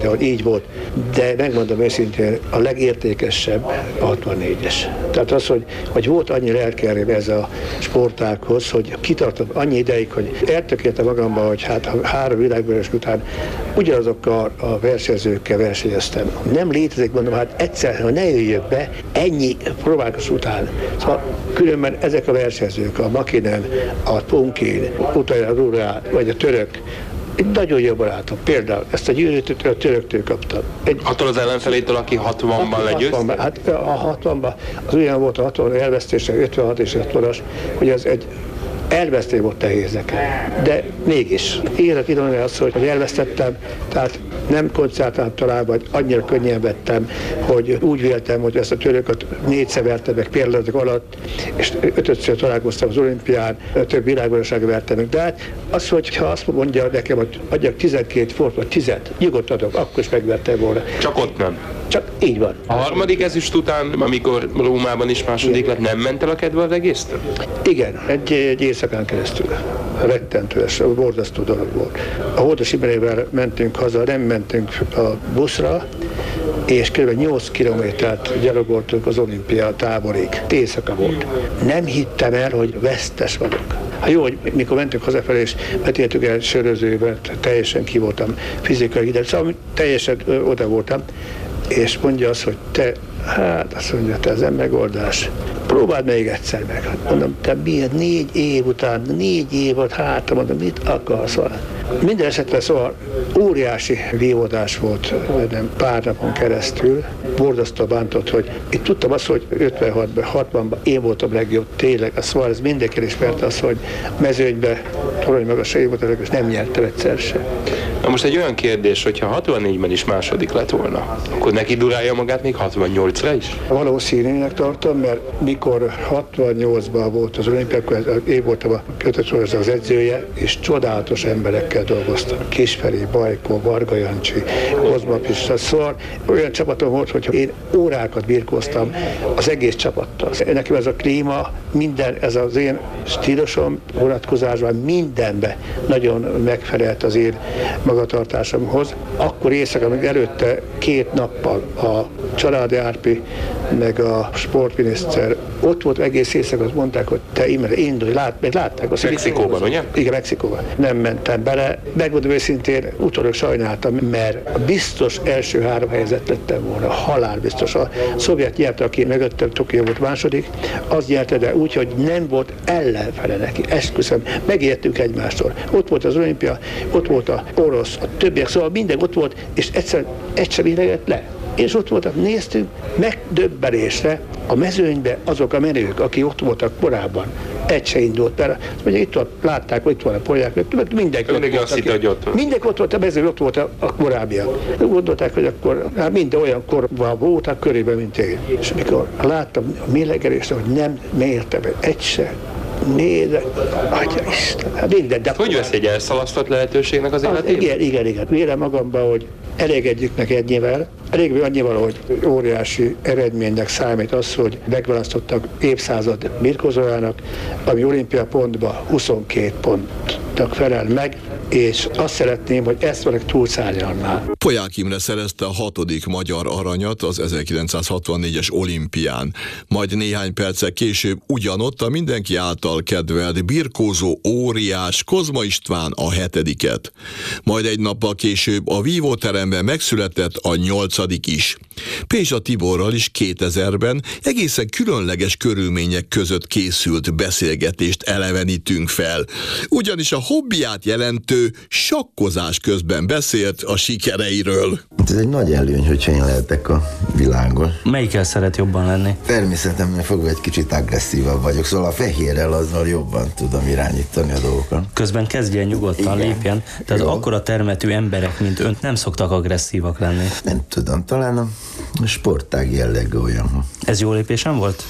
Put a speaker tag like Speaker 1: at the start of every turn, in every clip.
Speaker 1: hogy így volt, de megmondom őszintén, a legértékesebb a 64-es. Tehát az, hogy volt annyi lelkeerőm ez a sportághoz, hogy kitartott annyi ideig, hogy eltökéltem magamban, hogy hát a 3 világbajnokság után ugyanazokkal a versenyzőkkel versenyeztem. Nem létezik, mondom, hát egyszer, ha ne jöjjök be, ennyi próbálkozás után. Szóval különben ezek a versenyzők, a Makinen, a Punkin, utána a Rurá, vagy a török, egy nagyon jó barátom. Például ezt a gyűrűt a töröktől kaptam.
Speaker 2: Attól az ellenfelétől, aki 60-ban legyőzte?
Speaker 1: Hát a 60-ban, az olyan volt a 60 elvesztése, 56 és 60-as, hogy ez egy elvesztés volt nehéz nekem. De mégis. Érek idoni azt, hogy elvesztettem, tehát nem koncentráltam talán, vagy annyira könnyen vettem, hogy úgy véltem, hogy ezt a törököt 4-szer vertem meg pillanatok alatt, és 5-ször találkoztam az olimpián, több világbajnokságra vertem meg. De hát az, hogyha azt mondja nekem, hogy adjak 12 fort, vagy 10, nyugodtan adok, akkor is megvertem volna.
Speaker 2: Csak ott nem.
Speaker 1: Csak így van.
Speaker 2: A harmadik ezüst után, amikor Rómában is második lett, nem ment el a kedve az egésztől?
Speaker 1: Igen, egy éjszakán keresztül. Rettentőes, borzasztó dolog volt. A Holdas Imrével mentünk haza, nem mentünk a buszra, és kb. 8 kilométert gyalogoltunk az olimpia táborig. Éjszaka volt. Nem hittem el, hogy vesztes vagyok. Hát jó, hogy mikor mentünk hazafelé, és betértük el sörözőbe, teljesen ki voltam fizikai ide, szóval teljesen oda voltam, és mondja azt, hogy azt mondja, te ez nem megoldás. Próbáld még egyszer meg. Hát mondom, te miért 4 év után, 4 év volt hátra, mondom, mit akarsz? Minden esetre szóval óriási vívódás volt pár napon keresztül. Borzasztó bántott, hogy itt tudtam azt, hogy 56-ban, 60-ban én voltam legjobb, tényleg. Szóval ez mindenki ismerte azt, hogy mezőnybe torony magas én voltam, és nem nyertem egyszer sem.
Speaker 2: Na most egy olyan kérdés, hogyha 64-ben is második lett volna, akkor neki durálja magát még 68-ra is?
Speaker 1: Valószínűnek tartom, mert mikor 68-ban volt az olimpiák, én voltam a kötött az edzője, és csodálatos emberekkel dolgoztam. Kisferi, Bajko, Varga Jancsi, Kozma Pista, szóval olyan csapatom volt, hogy én órákat birkóztam az egész csapattal. Nekem ez a klíma, minden, ez az én stílusom vonatkozásban mindenbe nagyon megfelelt az én magatartásomhoz. Akkor éjszaka, még előtte 2 nappal a Családi Árpi, meg a sportminiszter ott volt egész éjszaka, azt mondták, hogy te Imre, indulj, látták.
Speaker 2: Mexikóban, ugye?
Speaker 1: Igen, Mexikóban. Nem mentem bele. Megmondom őszintén, utólag sajnáltam, mert biztos első 3 helyzet lettem volna, halálbiztos. A szovjet nyerte, aki mögöttem, Tokió volt második, az nyerte, de úgy, hogy nem volt ellenfele neki. Esküszöm, megértünk egymástól. Ott volt az olimpia, ott volt a orosz, a többiek, szóval minden ott volt, és egyszer idegett le. És ott voltak, néztünk, megdöbbenésre a mezőnybe azok a menők, akik ott voltak korábban. Egy se indult, mert mondja, itt ott látták, hogy itt van a polyák, mindenki ott volt a mezőny, ott volt a korábbiak. Gondolták, hogy akkor minden olyan korban voltak körében, mint én. És mikor láttam a mélegelést, hogy nem mértem egy se, nézek, Atya Isten, minden. De
Speaker 2: hogy vesz egy elszalasztott lehetőségnek az életében?
Speaker 1: Igen. Vélem magamban, hogy elégedjük meg ennyivel, elég annyival, hogy óriási eredménynek számít az, hogy megválasztottak évszázad birkózójának, ami olimpia pontban 22 pontnak felel meg, és azt szeretném, hogy ezt valaki túlszárnyalná.
Speaker 3: Polyák Imre szerezte a 6. magyar aranyat az 1964-es olimpián, majd néhány perccel később ugyanott a mindenki által kedvelt birkózó óriás Kozma István a 7. Majd egy nappal később a vívóteremben megszületett a 8. is. Pézsa Tiborral is 2000-ben egészen különleges körülmények között készült beszélgetést elevenítünk fel. Ugyanis a hobbiát jelentő sakkozás közben beszélt a sikereiről.
Speaker 4: Ez egy nagy előny, hogyha én lehetek a világon.
Speaker 5: Melyikkel szeret jobban lenni?
Speaker 4: Természetemnél fogva egy kicsit agresszívabb vagyok, szóval a fehérrel azzal jobban tudom irányítani a dolgokat.
Speaker 5: Közben kezdjen nyugodtan, lépjen. Tehát akkora termetű emberek, mint ön, nem szoktak agresszívak lenni.
Speaker 4: Nem tudom, talán a sportág jellegű olyan.
Speaker 5: Ez jó lépésem volt?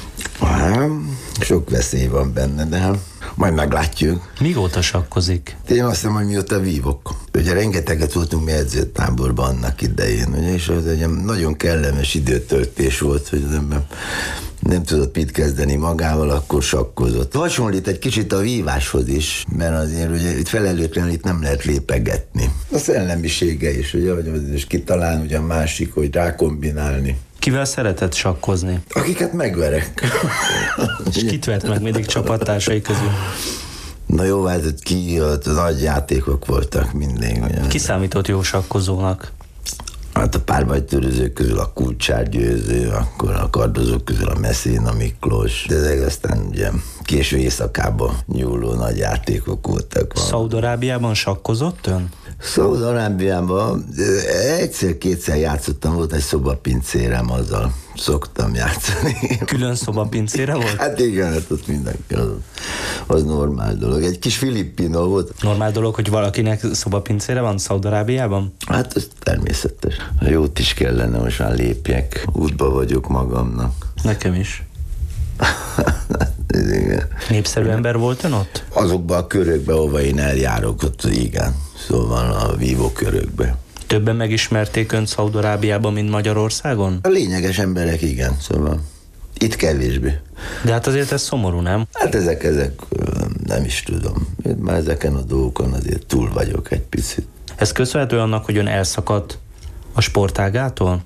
Speaker 4: Sok veszély van benne, de majd meglátjuk.
Speaker 5: Mióta sakkozik?
Speaker 4: Én azt hiszem, hogy mióta vívok. Ugye rengeteget voltunk mi edzőtáborban annak idején, ugye, és az egy nagyon kellemes időtöltés volt, hogy nem tudott mit kezdeni magával, akkor sakkozott. Hasonlít egy kicsit a víváshoz is, mert azért ugye itt felelőtlenül itt nem lehet lépegetni. A szellemisége is, ugye, hogy kitalálni, ugye a másik, hogy rákombinálni.
Speaker 5: Kivel szeretett sakkozni?
Speaker 4: Akiket megverek.
Speaker 5: És kit vert meg mindig csapattársai közül?
Speaker 4: Na jó, hát a nagy játékok voltak mindig. Ugye.
Speaker 5: Ki számított jó sakkozónak?
Speaker 4: Hát a párbajtőrözők közül a Kulcsár Győző, akkor a kardozók közül a Messina Miklós, de ezek aztán ugye késő éjszakában nyúló nagy játékok voltak.
Speaker 5: Szaúd-Arábiában sakkozott ön?
Speaker 4: Szaúd-Arábiában egyszer-kétszer játszottam, volt egy szobapincérem, azzal szoktam játszani.
Speaker 5: Külön szobapincére volt?
Speaker 4: Hát igen, hát ott mindenki, az normál dolog. Egy kis filippino volt.
Speaker 5: Normál dolog, hogy valakinek szobapincére van Szaúd-Arábiában?
Speaker 4: Hát ez természetes. Jót is kellene, most már lépjek. Útba vagyok magamnak.
Speaker 5: Nekem is.
Speaker 4: Igen.
Speaker 5: Népszerű ember volt ön ott?
Speaker 4: Azokban a körökben, ahova én eljárok, ott igen. Szóval a vívó körökben.
Speaker 5: Többen megismerték önt Szaúd-Arábiában, mint Magyarországon?
Speaker 4: A lényeges emberek, igen, szóval itt kevésbé.
Speaker 5: De hát azért ez szomorú, nem?
Speaker 4: Hát ezek nem is tudom. Én már ezeken a dolgokon azért túl vagyok egy picit.
Speaker 5: Ez köszönhető annak, hogy ön elszakadt a sportágától?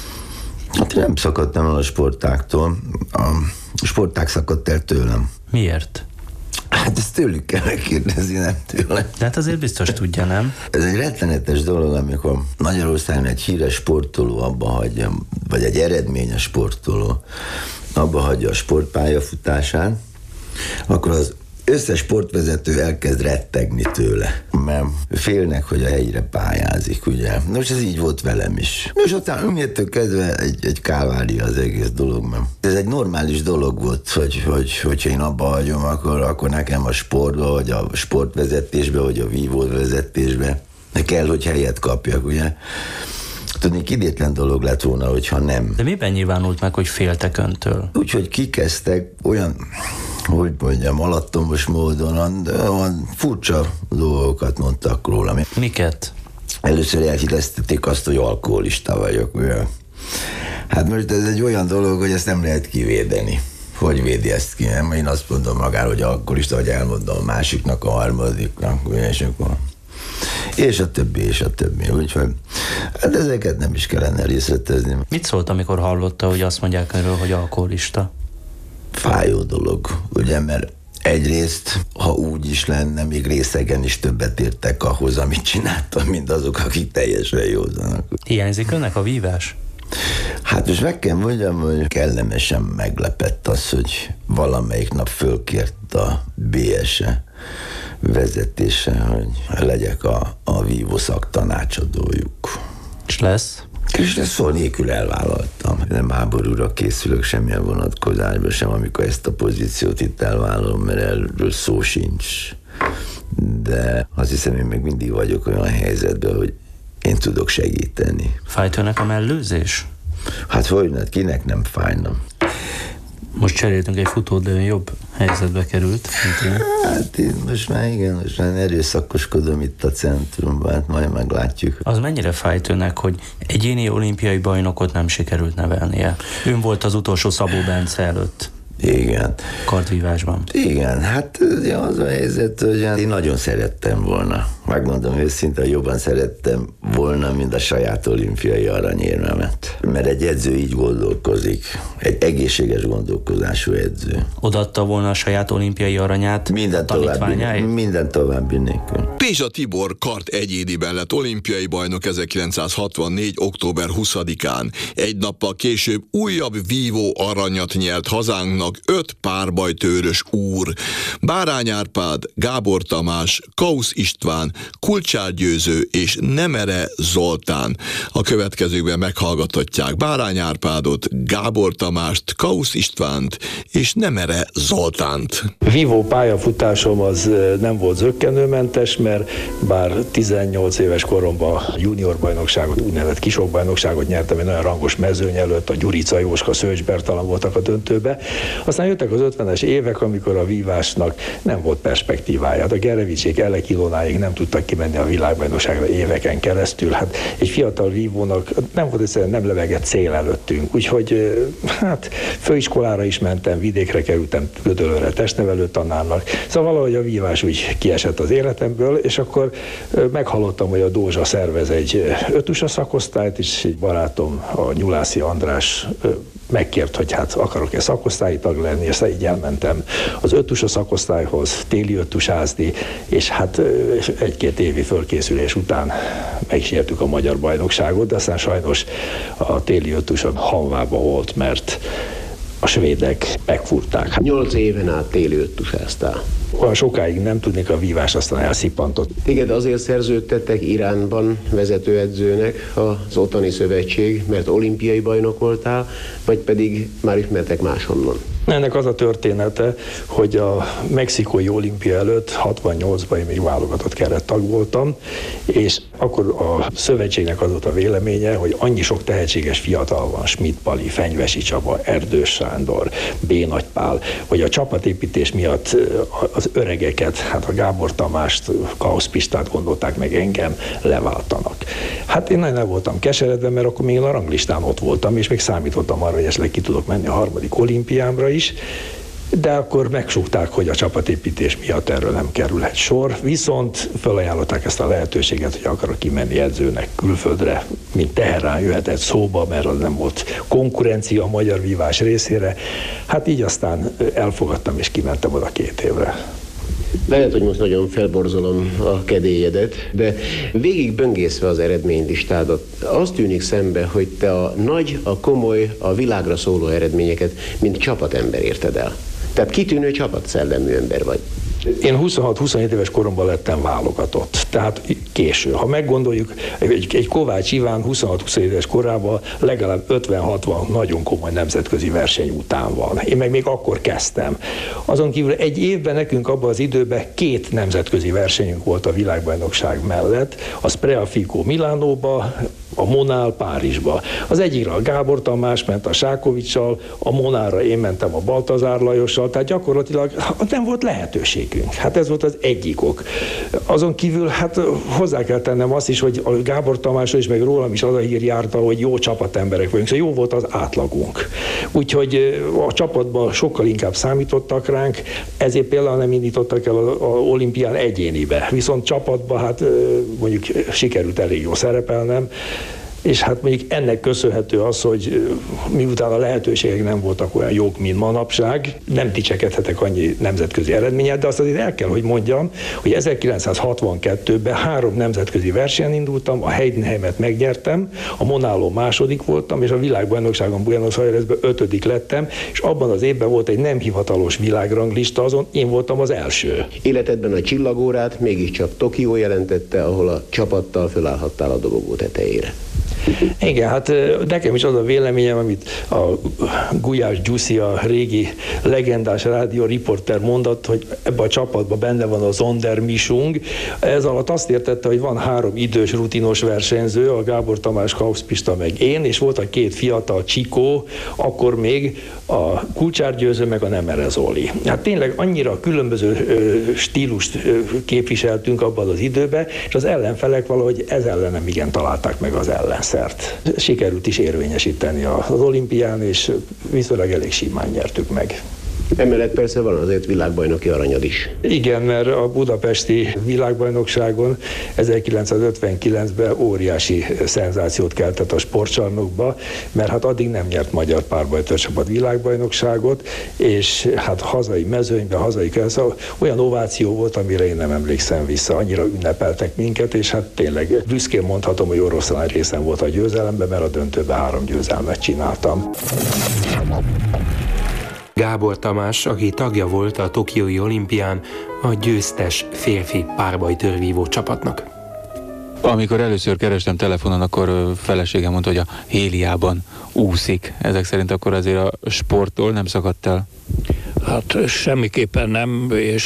Speaker 4: Hát nem szakadtam el a sportáktól. A sportág szakadt el tőlem.
Speaker 5: Miért?
Speaker 4: Hát ezt tőlük kell megkérdezni, nem tőle.
Speaker 5: De hát azért biztos tudja, nem?
Speaker 4: Ez egy rettenetes dolog, amikor Magyarországon egy híres sportoló abba hagyja, vagy egy eredményes sportoló abba hagyja a sportpályafutását, akkor az összes sportvezető elkezd rettegni tőle, mert félnek, hogy a helyre pályázik, ugye. Most ez így volt velem is. És aztán önnétől kezdve egy kávária az egész dolog, mert ez egy normális dolog volt, hogyha én abba hagyom, akkor nekem a sportba, vagy a sportvezetésbe, vagy a vívóvezetésbe kell, hogy helyet kapjak, ugye. Tudni, idétlen dolog lett volna, hogyha nem.
Speaker 5: De miben nyilvánult meg, hogy féltek öntől?
Speaker 4: Úgyhogy kikezdtek olyan, hogy mondjam, alattomos módon, de olyan furcsa dolgokat mondtak rólam.
Speaker 5: Miket?
Speaker 4: Először elhíreztették azt, hogy alkoholista vagyok. Ugye? Hát most ez egy olyan dolog, hogy ezt nem lehet kivédeni. Hogy védi ezt ki? Nem? Én azt mondom magára, hogy alkoholista, vagy elmondom a másiknak, a harmadiknak, ugye, és akkor... És a többi. Úgyhogy hát ezeket nem is kellene részletezni.
Speaker 5: Mit szólt, amikor hallotta, hogy azt mondják erről, hogy alkoholista?
Speaker 4: Fájó dolog, ugye, mert egyrészt, ha úgy is lenne, még részegen is többet értek ahhoz, amit csináltam, mint azok, akik teljesen józanak.
Speaker 5: Hiányzik önnek a vívás?
Speaker 4: Hát most meg kell mondjam, hogy kellemesen meglepett az, hogy valamelyik nap fölkért a BS-e vezetése, hogy legyek a vívó szaktanácsadójuk.
Speaker 5: És lesz?
Speaker 4: És ezt szó nélkül elvállaltam. Nem háborúra készülök semmilyen vonatkozásban sem, amikor ezt a pozíciót itt elvállalom, mert erről szó sincs. De azt hiszem, én még mindig vagyok olyan helyzetben, hogy én tudok segíteni.
Speaker 5: Fájt önnek a mellőzés?
Speaker 4: Hát hogy, kinek nem fájna?
Speaker 5: Most cseréltünk egy futót, de ön jobb helyzetbe került, mint én.
Speaker 4: Hát én most már erőszakoskodom itt a centrumban, hát majd meglátjuk.
Speaker 5: Az mennyire fájt önnek, hogy egyéni olimpiai bajnokot nem sikerült nevelnie? Ön volt az utolsó Szabó Bence előtt.
Speaker 4: Igen.
Speaker 5: Kardvívásban.
Speaker 4: Igen, hát az a helyzet, hogy én nagyon szerettem volna. Megmondom őszintén, jobban szerettem volna, mint a saját olimpiai aranyérmemet. Mert egy edző így gondolkozik. Egy egészséges gondolkozású edző.
Speaker 5: Odaadta volna a saját olimpiai aranyát
Speaker 4: minden további nélkül.
Speaker 3: Pézsa Tibor kart egyéniben lett olimpiai bajnok 1964. október 20-án. Egy nappal később újabb vívó aranyat nyert hazánknak 5 párbajtőrös úr. Bárány Árpád, Gábor Tamás, Kausz István, Kulcsár Győző és Nemere Zoltán. A következőkben meghallgathatják Bárány Árpádot, Gábor Tamást, Kausz Istvánt és Nemere Zoltánt.
Speaker 6: Vívó pályafutásom az nem volt zökkenőmentes, mert bár 18 éves koromban junior bajnokságot, úgynevezett kisokbajnokságot nyertem egy nagyon rangos mezőny előtt, a Gyurica, Jóska, Szőcs Bertalan voltak a döntőbe. Aztán jöttek az 50-es évek, amikor a vívásnak nem volt perspektívája. A Gerevicsék Elek Ilónáig nem tudtak kimenni a világbajnokságra éveken keresztül. Hát egy fiatal vívónak nem volt egyszerűen nem levegett cél előttünk, úgyhogy hát főiskolára is mentem, vidékre kerültem Gödöllőre testnevelő tanárnak, szóval valahogy a vívás úgy kiesett az életemből, és akkor meghallottam, hogy a Dózsa szervez egy ötusa szakosztályt, és egy barátom, a Nyulászi András megkért, hogy hát akarok-e szakosztályi tag lenni, és így elmentem az ötusa szakosztályhoz, téli ötusázni, és hát egy-két évi fölkészülés után megsértük a magyar bajnokságot, de aztán sajnos a téli ötusa Hanvába volt, mert a svédek megfúrták.
Speaker 7: 8 éven át téli öttusáztál.
Speaker 6: Olyan sokáig nem tudnék, a vívás aztán elszippantott.
Speaker 7: Téged azért szerződtettek Iránban vezetőedzőnek az ottani szövetség, mert olimpiai bajnok voltál, vagy pedig már ismertek máshonnan?
Speaker 6: Ennek az a története, hogy a mexikói olimpia előtt 68-ban én még válogatott kerettag voltam, és akkor a szövetségnek az volt a véleménye, hogy annyi sok tehetséges fiatal van, Schmidt Pali, Fenyvesi Csaba, Erdős Sándor, B. Nagy Pál, hogy a csapatépítés miatt az öregeket, hát a Gábor Tamást, Kausz Pistát gondolták meg engem, leváltanak. Hát én nagyon el voltam keseredve, mert akkor még a ranglistán ott voltam, és még számítottam arra, hogy esetleg ki tudok menni a 3. olimpiámra is, de akkor megsúgták, hogy a csapatépítés miatt erről nem kerülhet sor, viszont felajánlották ezt a lehetőséget, hogy akarok kimenni edzőnek külföldre, mint Teherán jöhetett szóba, mert az nem volt konkurencia a magyar vívás részére. Hát így aztán elfogadtam, és kimentem oda 2 évre.
Speaker 7: Lehet, hogy most nagyon felborzolom a kedélyedet, de végig böngészve az eredménylistádat, az tűnik szembe, hogy te a nagy, a komoly, a világra szóló eredményeket, mint csapatember érted el. Tehát kitűnő csapatszellemű ember vagy.
Speaker 6: Én 26-27 éves koromban lettem válogatott, tehát késő. Ha meggondoljuk, egy Kovács Iván 26-27 éves korában legalább 50-60 nagyon komoly nemzetközi verseny után van. Én meg még akkor kezdtem. Azon kívül egy évben nekünk abban az időben 2 nemzetközi versenyünk volt a világbajnokság mellett, a Spreafico Milánóba, a Monál Párizsba. Az egyikre a Gábor Tamás ment a Sákovicsal, a Monára én mentem a Baltazár Lajossal, tehát gyakorlatilag nem volt lehetőségünk. Hát ez volt az egyik ok. Azon kívül hát hozzá kell tennem azt is, hogy a Gábor Tamásról is, meg rólam is az a hír járta, hogy jó csapatemberek vagyunk, szóval jó volt az átlagunk. Úgyhogy a csapatban sokkal inkább számítottak ránk, ezért például nem indítottak el a olimpián egyénibe. Viszont csapatban hát mondjuk sikerült elég jó szerepelnem, és hát mondjuk ennek köszönhető az, hogy miután a lehetőségek nem voltak olyan jók, mint manapság, nem dicsekedhetek annyi nemzetközi eredménnyel, de azt azért el kell, hogy mondjam, hogy 1962-ben 3 nemzetközi versenyen indultam, a Heidenheimet megnyertem, a Monáló második voltam, és a világbajnokságon Buenos Airesben 5. lettem, és abban az évben volt egy nem hivatalos világranglista, azon én voltam az első.
Speaker 7: Életedben a csillagórát mégiscsak Tokió jelentette, ahol a csapattal fölállhattál a dobogó tetejére.
Speaker 6: Igen, hát nekem is az a véleményem, amit a Gulyás Gyuszi, a régi legendás rádió riporter mondott, hogy ebben a csapatban benne van a Sondermischung. Ez alatt azt értette, hogy van 3 idős, rutinos versenyző, a Gábor Tamás, Kausz Pista meg én, és voltak 2 fiatal Csikó, akkor még a Kulcsár Győző meg a Nemere Zoli. Hát tényleg annyira különböző stílust képviseltünk abban az időben, és az ellenfelek valahogy ez ellen nem igen találták meg az ellenszert. Sikerült is érvényesíteni az olimpián, és viszonylag elég simán nyertük meg.
Speaker 7: Emellett persze van azért világbajnoki aranyad is.
Speaker 6: Igen, mert a budapesti világbajnokságon 1959-ben óriási szenzációt keltett a sportcsarnokba, mert hát addig nem nyert magyar párbajtőrcsapat világbajnokságot, és hát hazai mezőnyben, hazai szóval olyan ováció volt, amire én nem emlékszem vissza, annyira ünnepeltek minket, és hát tényleg büszkén mondhatom, hogy oroszlán részem volt a győzelemben, mert a döntőben 3 győzelmet csináltam.
Speaker 8: Gábor Tamás, aki tagja volt a tokiói olimpián, a győztes férfi párbajtőrvívó csapatnak.
Speaker 9: Amikor először kerestem telefonon, akkor feleségem mondta, hogy a Héliában úszik. Ezek szerint akkor azért a sporttól nem szakadt el?
Speaker 10: Hát semmiképpen nem, és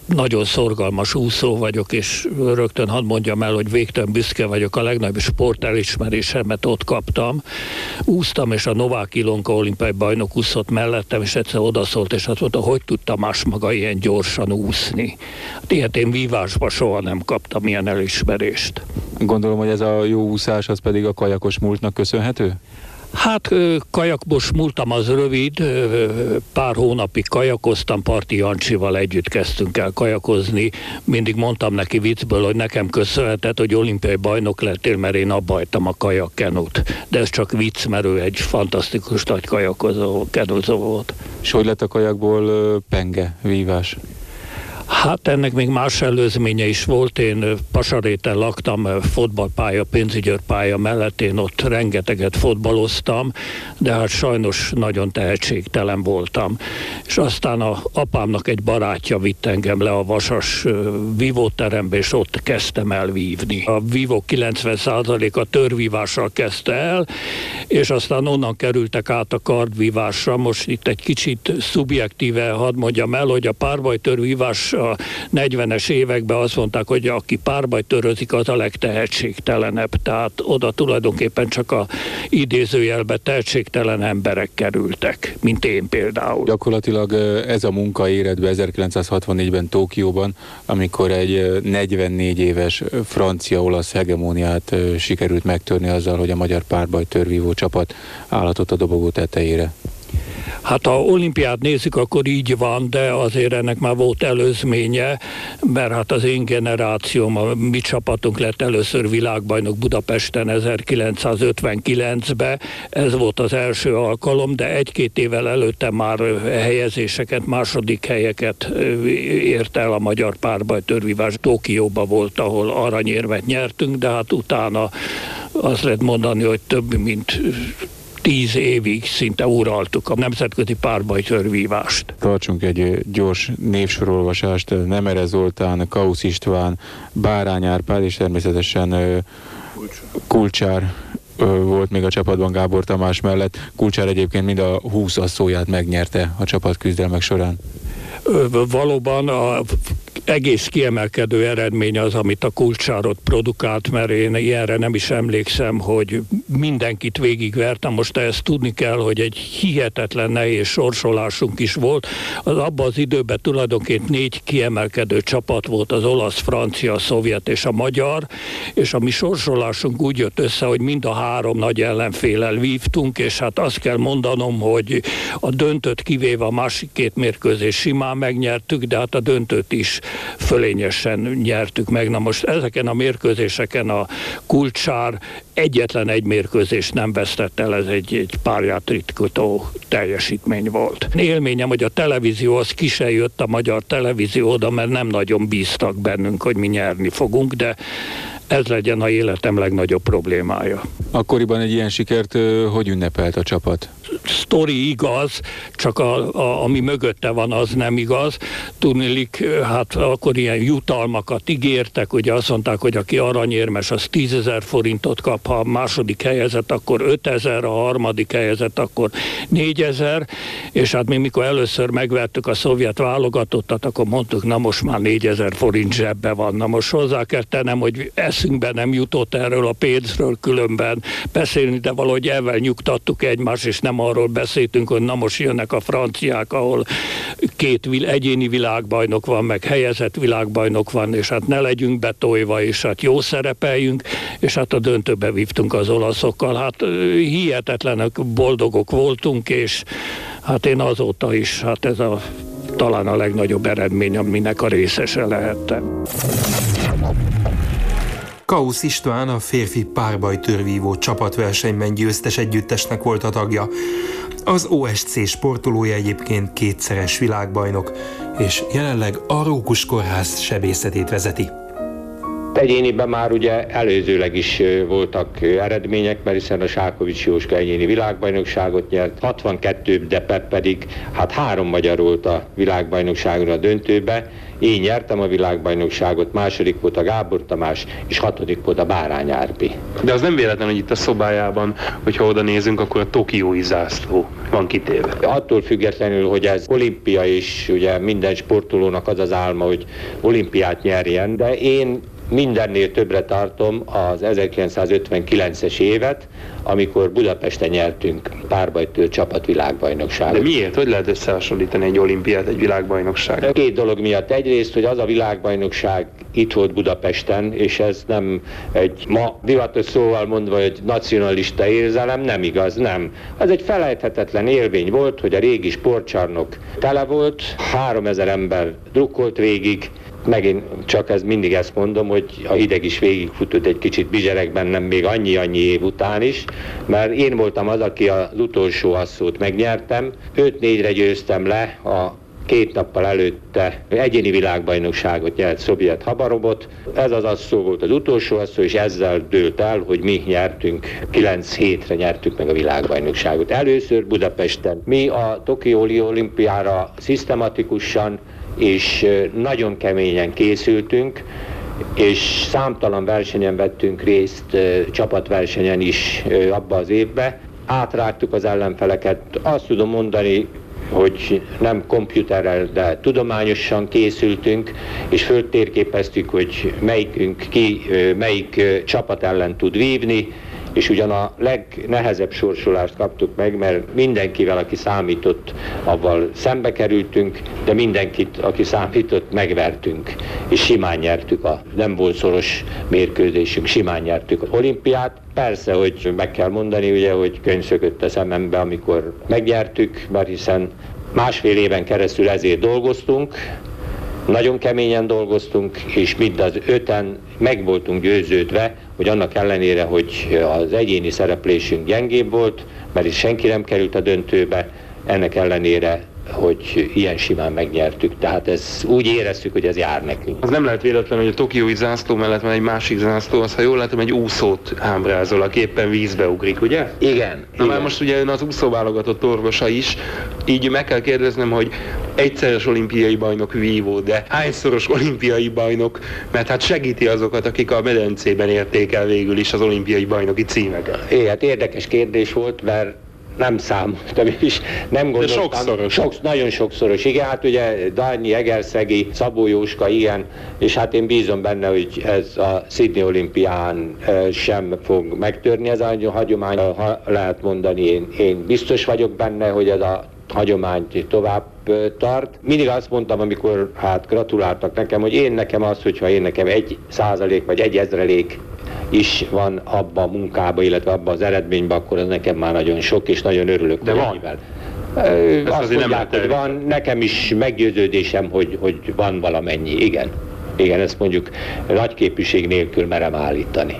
Speaker 10: nagyon szorgalmas úszó vagyok, és rögtön hadd mondjam el, hogy végtelen büszke vagyok, a legnagyobb sportelismerésemet ott kaptam. Úsztam, és a Novák Ilonka olimpiai bajnok úszott mellettem, és egyszer odaszólt, és azt mondta, hogy tud Tamás maga ilyen gyorsan úszni. Hát ilyet én vívásban soha nem kaptam ilyen elismerést.
Speaker 9: Gondolom, hogy ez a jó úszás az pedig a kajakos múltnak köszönhető?
Speaker 10: Hát kajakos múltam az rövid, pár hónapig kajakoztam, Parti Jancsival együtt kezdtünk el kajakozni. Mindig mondtam neki viccből, hogy nekem köszönhetett, hogy olimpiai bajnok lettél, mert én abba hagytam a kajakkenut. De ez csak vicc, mert ő egy fantasztikus nagy kajakozó, kenuzó volt.
Speaker 9: És hogy lett a kajakból penge, vívás?
Speaker 10: Hát ennek még más előzménye is volt. Én Pasaréten laktam, fotballpálya, pénzügyőrpálya mellett, én ott rengeteget fotballoztam, de hát sajnos nagyon tehetségtelen voltam. És aztán a apámnak egy barátja vitt engem le a Vasas vívóterembe, és ott kezdtem el vívni. A vívók 90%-a törvívással kezdte el, és aztán onnan kerültek át a kardvívásra. Most itt egy kicsit szubjektíve hadd mondjam el, hogy a párbajtörvívás a 40-es években azt mondták, hogy aki párbajtörözik, az a legtehetségtelenebb. Tehát oda tulajdonképpen csak a idézőjelbe tehetségtelen emberek kerültek, mint én például.
Speaker 9: Gyakorlatilag ez a munka éred be 1964-ben Tokióban, amikor egy 44 éves francia-olasz hegemóniát sikerült megtörni azzal, hogy a magyar párbajtörvívó csapat állhatott a dobogó tetejére.
Speaker 10: Hát ha olimpiát nézzük, akkor így van, de azért ennek már volt előzménye, mert hát az én generációm, a mi csapatunk lett először világbajnok Budapesten 1959-ben, ez volt az első alkalom, de egy-két évvel előtte már helyezéseket, második helyeket ért el a magyar párbajtörvívás. Tokióban volt, ahol aranyérmet nyertünk, de hát utána azt lehet mondani, hogy több mint 10 évig szinte uraltuk a nemzetközi párbajtörvívást.
Speaker 9: Tartsunk egy gyors névsorolvasást. Nemere Zoltán, Kausz István, Bárány Árpád és természetesen Kulcsár volt még a csapatban Gábor Tamás mellett. Kulcsár egyébként mind a 20 asszóját megnyerte a csapat küzdelmek során.
Speaker 10: Valóban egész kiemelkedő eredmény az, amit a Kulcsárot produkált, mert én ilyenre nem is emlékszem, hogy mindenkit végigvertem. Most ezt tudni kell, hogy egy hihetetlen nehéz sorsolásunk is volt. Abban az időben tulajdonképpen 4 kiemelkedő csapat volt, az olasz, francia, a szovjet és a magyar, és a mi sorsolásunk úgy jött össze, hogy mind a 3 nagy ellenféllel vívtunk, és hát azt kell mondanom, hogy a döntőt kivéve a másik 2 mérkőzést simán megnyertük, de hát a döntőt is fölényesen nyertük meg. Na most ezeken a mérkőzéseken a Kulcsár egyetlen egy mérkőzést nem vesztett el, ez egy párját ritkító teljesítmény volt. Élményem, hogy a televízió az ki se jött, a magyar televízió oda, mert nem nagyon bíztak bennünk, hogy mi nyerni fogunk, de ez legyen a életem legnagyobb problémája.
Speaker 9: Akkoriban egy ilyen sikert hogy ünnepelt a csapat?
Speaker 10: Sztori igaz, csak ami mögötte van, az nem igaz. Tudniillik, hát akkor ilyen jutalmakat ígértek, ugye azt mondták, hogy aki aranyérmes, az 10 000 forintot kap, ha a második helyezett, akkor 5 000, a harmadik helyezett, akkor 4 000, és hát mi mikor először megvettük a szovjet válogatottat, akkor mondtuk, na most már 4 000 forint zsebbe van. Na most hozzá kell tennem, hogy eszünkbe nem jutott erről a pénzről különben beszélni, de valahogy ezzel nyugtattuk egymást, és nem arról beszéltünk, hogy na most jönnek a franciák, ahol 2 egyéni világbajnok van, meg helyezett világbajnok van, és hát ne legyünk betolva, és hát jó szerepeljünk, és hát a döntőbe vívtunk az olaszokkal. Hát hihetetlenek boldogok voltunk, és hát én azóta is, hát ez talán a legnagyobb eredmény, aminek a részese lehettem.
Speaker 8: Kausz István a férfi párbajtörvívó csapatversenyben győztes együttesnek volt a tagja. Az OSC sportolója egyébként 2-szeres világbajnok, és jelenleg a Rókus Kórház sebészetét vezeti.
Speaker 11: Egyéniben már ugye előzőleg is voltak eredmények, mert hiszen a Sákovics Jóska egyéni világbajnokságot nyert, 62 Depe pedig 3 magyar volt a világbajnokságon a döntőbe. Én nyertem a világbajnokságot, második volt a Gábor Tamás, és 6. volt a Bárány Árpi.
Speaker 2: De az nem véletlen, hogy itt a szobájában, hogyha oda nézünk, akkor a tokiói zászló van kitéve.
Speaker 11: Attól függetlenül, hogy ez olimpia, és ugye minden sportolónak az az álma, hogy olimpiát nyerjen, de én mindennél többre tartom az 1959-es évet, amikor Budapesten nyertünk párbajtőr csapat világbajnokságot.
Speaker 2: De miért? Hogy lehet összehasonlítani egy olimpiát egy világbajnoksággal?
Speaker 11: 2 dolog miatt. Egyrészt, hogy az a világbajnokság itt volt Budapesten, és ez nem egy ma divatos szóval mondva, hogy nacionalista érzelem, nem igaz, nem. Az egy felejthetetlen élmény volt, hogy a régi sportcsarnok tele volt, 3000 ember drukkolt végig. Megint csak mindig ezt mondom, hogy a hideg is végigfutott egy kicsit bizsereg bennem még annyi év után is, mert én voltam az, aki az utolsó asszót megnyertem. 5-4-re győztem le a 2 nappal előtte egyéni világbajnokságot nyert Szovjet Habarobot. Ez az asszó volt az utolsó asszó, és ezzel dőlt el, hogy mi nyertünk, 9-7-re nyertük meg a világbajnokságot. Először Budapesten. Mi a Tokiói olimpiára szisztematikusan és nagyon keményen készültünk, és számtalan versenyen vettünk részt, csapatversenyen is abba az évbe. Átrágtuk az ellenfeleket. Azt tudom mondani, hogy nem komputerrel, de tudományosan készültünk, és föltérképeztük, hogy melyik csapat ellen tud vívni, és ugyan a legnehezebb sorsolást kaptuk meg, mert mindenkivel, aki számított, avval szembe kerültünk, de mindenkit, aki számított, megvertünk, és simán nyertük, nem volt szoros mérkőzésünk, simán nyertük az olimpiát. Persze, hogy meg kell mondani, ugye, hogy könyv szökött a szemembe, amikor megnyertük, mert hiszen 1,5 éven keresztül ezért dolgoztunk, nagyon keményen dolgoztunk, és mind az 5-en meg voltunk győződve, hogy annak ellenére, hogy az egyéni szereplésünk gyengébb volt, mert is senki nem került a döntőbe, ennek ellenére, hogy ilyen simán megnyertük. Tehát úgy éreztük, hogy ez jár nekünk.
Speaker 2: Az nem lehet véletlen, hogy a tokiói zászló mellett van egy másik zászló, az, ha jól látom, egy úszót ábrázol, aki éppen vízbe ugrik, ugye?
Speaker 11: Igen.
Speaker 2: Na már most ugye ön az úszóválogatott orvosa is, így meg kell kérdeznem, hogy egyszeres olimpiai bajnok vívó, de hányszoros olimpiai bajnok, mert hát segíti azokat, akik a medencében érték el végül is az olimpiai bajnoki címeket.
Speaker 11: Hát érdekes kérdés volt, mert nem számoltam is, nem gondoltam.
Speaker 2: De sokszoros.
Speaker 11: Nagyon sokszoros, igen, hát ugye Darnyi, Egerszegi, Szabó Jóska, igen, és hát én bízom benne, hogy ez a Sydney olimpián sem fog megtörni ez a hagyomány, ha lehet mondani, én biztos vagyok benne, hogy ez a hagyomány tovább tart. Mindig azt mondtam, amikor gratuláltak nekem, hogy nekem az, hogyha nekem 1% vagy 1/1000 is van abban a munkában, illetve abban az eredményben, akkor az nekem már nagyon sok, és nagyon örülök.
Speaker 2: De van.
Speaker 11: Azt mondják, hogy van, nekem is meggyőződésem, hogy van valamennyi. Igen. Igen, ezt mondjuk nagy képűség nélkül merem állítani.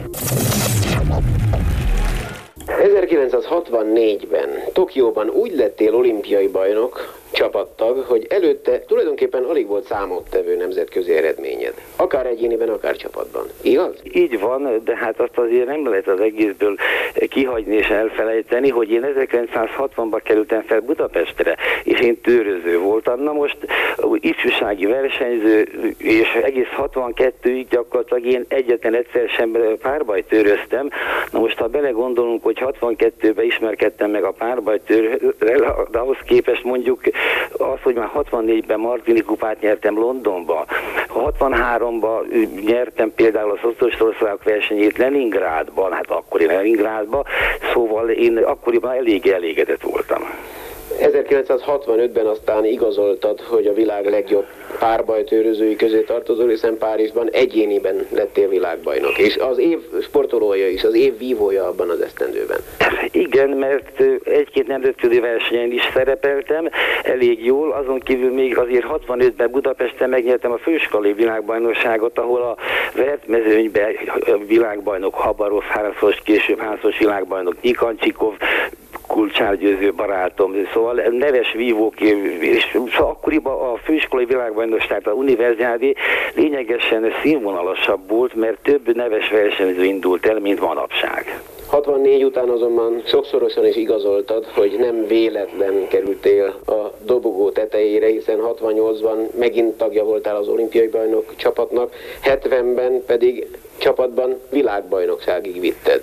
Speaker 11: 1964-ben Tokióban úgy lettél olimpiai bajnok, csapattag, hogy előtte tulajdonképpen alig volt számottevő nemzetközi eredményed. Akár egyéniben, akár csapatban. Igaz?
Speaker 12: Így van, de hát azt azért nem lehet az egészből kihagyni és elfelejteni, hogy én 1960-ban kerültem fel Budapestre, és én tőröző voltam. Na most ifjúsági versenyző, és egész 62-ig gyakorlatilag én egyetlen egyszer sem párbajtőröztem. Na most, ha belegondolunk, hogy 62-ben ismerkedtem meg a párbajtőrrel, de ahhoz képest mondjuk az, hogy már 64-ben Martini kupát nyertem Londonba, 63-ban nyertem például a Szociális versenyét Leningrádban, hát akkori Leningrádban, szóval én akkoriban elég elégedett voltam.
Speaker 11: 1965-ben aztán igazoltad, hogy a világ legjobb párbajtőrözői közé tartozol, hiszen Párizsban egyéniben lettél világbajnok, és az év sportolója is, az év vívója abban az esztendőben.
Speaker 12: Igen, mert egy-két nemzetközi versenyen is szerepeltem, elég jól, azon kívül még azért 65-ben Budapesten megnyertem a főiskolai világbajnokságot, ahol a vertmezőnyben világbajnok Habarov, háromszoros, később háromszoros világbajnok Nyikancsikov, Kulcsár-győző barátom, szóval neves vívók, és akkoriban a főiskolai világbajnokság, a univerziádé lényegesen színvonalasabb volt, mert több neves versenyző indult el, mint manapság.
Speaker 7: 64 után azonban sokszorosan is igazoltad, hogy nem véletlen kerültél a dobogó tetejére, hiszen 68-ban megint tagja voltál az olimpiai bajnok csapatnak, 70-ben pedig csapatban világbajnokságig vitted.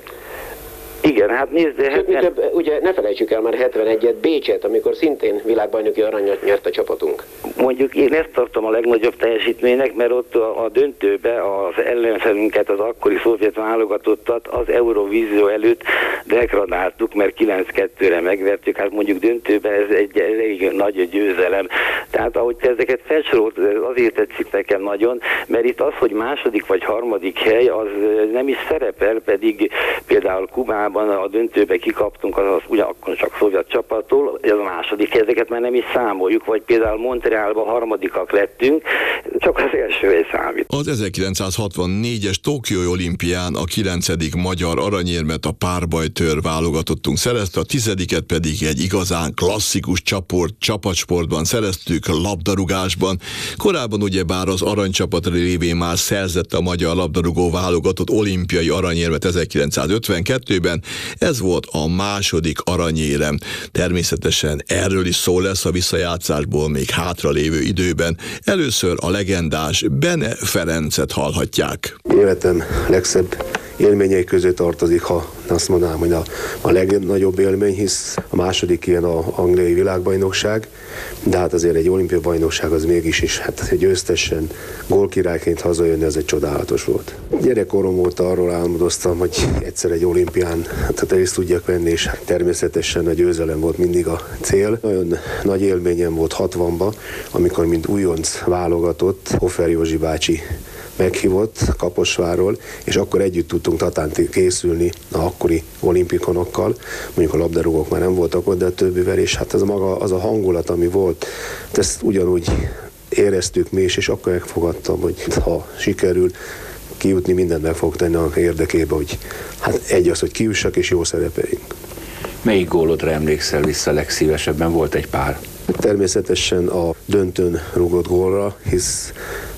Speaker 12: Igen, hát nézd,
Speaker 7: több, ugye ne felejtsük el már 71-et, Bécset, amikor szintén világbajnoki aranyat nyert a csapatunk.
Speaker 12: Mondjuk én ezt tartom a legnagyobb teljesítménynek, mert ott a döntőbe az ellenfelünket, az akkori szovjet válogatottat az Eurovízió előtt degradáltuk, mert 9-2-re megvertük, hát mondjuk döntőben ez egy elég nagy győzelem. Tehát ahogy te ezeket felsorolt, azért tetszik nekem nagyon, mert itt az, hogy második vagy harmadik hely, az nem is szerepel, pedig például Kubában a döntőbe kikaptunk, az ugyanakkor csak szovjet csapattól, ez a második, ezeket már nem is számoljuk, vagy például Montrealban harmadikak lettünk, csak az első hely számít.
Speaker 3: Az 1964-es Tokiói olimpián a 9. magyar aranyérmet a párbajtőr válogatottunk szerezte, a 10. pedig egy igazán klasszikus csapatsportban szereztük, labdarúgásban. Korábban ugyebár az aranycsapat révén már szerzett a magyar labdarúgó válogatott olimpiai aranyérmet 1952-ben, ez volt a második aranyérem. Természetesen erről is szó lesz a visszajátszásból még hátralévő időben. Először a legendás Bene Ferencet hallhatják.
Speaker 13: Életem legszebb élményei közé tartozik, ha azt mondanám, hogy a legnagyobb élmény, hisz a második ilyen az angliai világbajnokság, de hát azért egy olimpiai bajnokság az mégis is, hát egy győztesen gólkirályként hazajönni, az egy csodálatos volt. Gyerekkorom óta arról álmodoztam, hogy egyszer egy olimpián hát részt tudjak venni, és természetesen a győzelem volt mindig a cél. Nagyon nagy élményem volt 60-ban, amikor mint újonc válogatott Hofer Józsi bácsi meghívott Kaposvárról, és akkor együtt tudtunk Tatánt készülni a akkori olimpikonokkal, mondjuk a labdarúgók már nem voltak ott, de a többivel, és hát ez maga az a hangulat, ami volt, ezt ugyanúgy éreztük mi is, és akkor megfogadtam, hogy ha sikerül kijutni, mindent meg fog tenni a érdekébe, hogy hát egy az, hogy kijussak és jó szerepeljünk.
Speaker 14: Melyik gólodra emlékszel vissza legszívesebben? Volt egy pár.
Speaker 13: Természetesen a döntőn rúgott gólra, hisz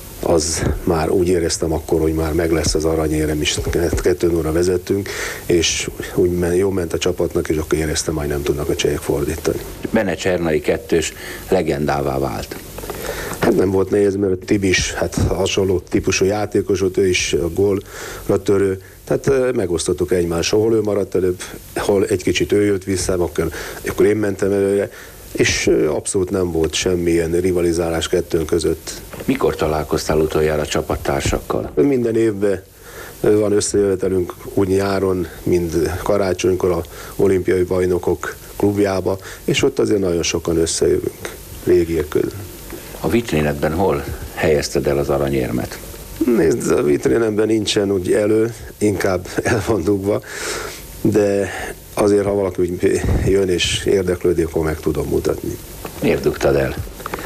Speaker 13: az már úgy éreztem akkor, hogy már meg lesz az aranyérem is, 2-0-ra vezettünk, és úgy jó ment a csapatnak, és akkor éreztem, hogy nem tudnak a csehek fordítani.
Speaker 14: Bene Csernai kettős legendává vált.
Speaker 13: Hát nem volt nehéz, mert Tibi is hát hasonló típusú játékos volt, ő is a gólra törő, tehát megosztottuk egymással, hol ő maradt előbb, hol egy kicsit ő jött vissza, akkor én mentem előre, és abszolút nem volt semmilyen rivalizálás kettőnk között.
Speaker 14: Mikor találkoztál utoljára a csapattársakkal?
Speaker 13: Minden évben van összejövetelünk úgy nyáron, mind karácsonykor a olimpiai bajnokok klubjába, és ott azért nagyon sokan összejövünk régiek közül.
Speaker 14: A vitrinedben hol helyezted el az aranyérmet?
Speaker 13: Nézd, a vitrinemben nincsen úgy elő, inkább el van dugva, de azért, ha valaki úgy jön és érdeklődik, akkor meg tudom mutatni.
Speaker 14: Miért dugtad el?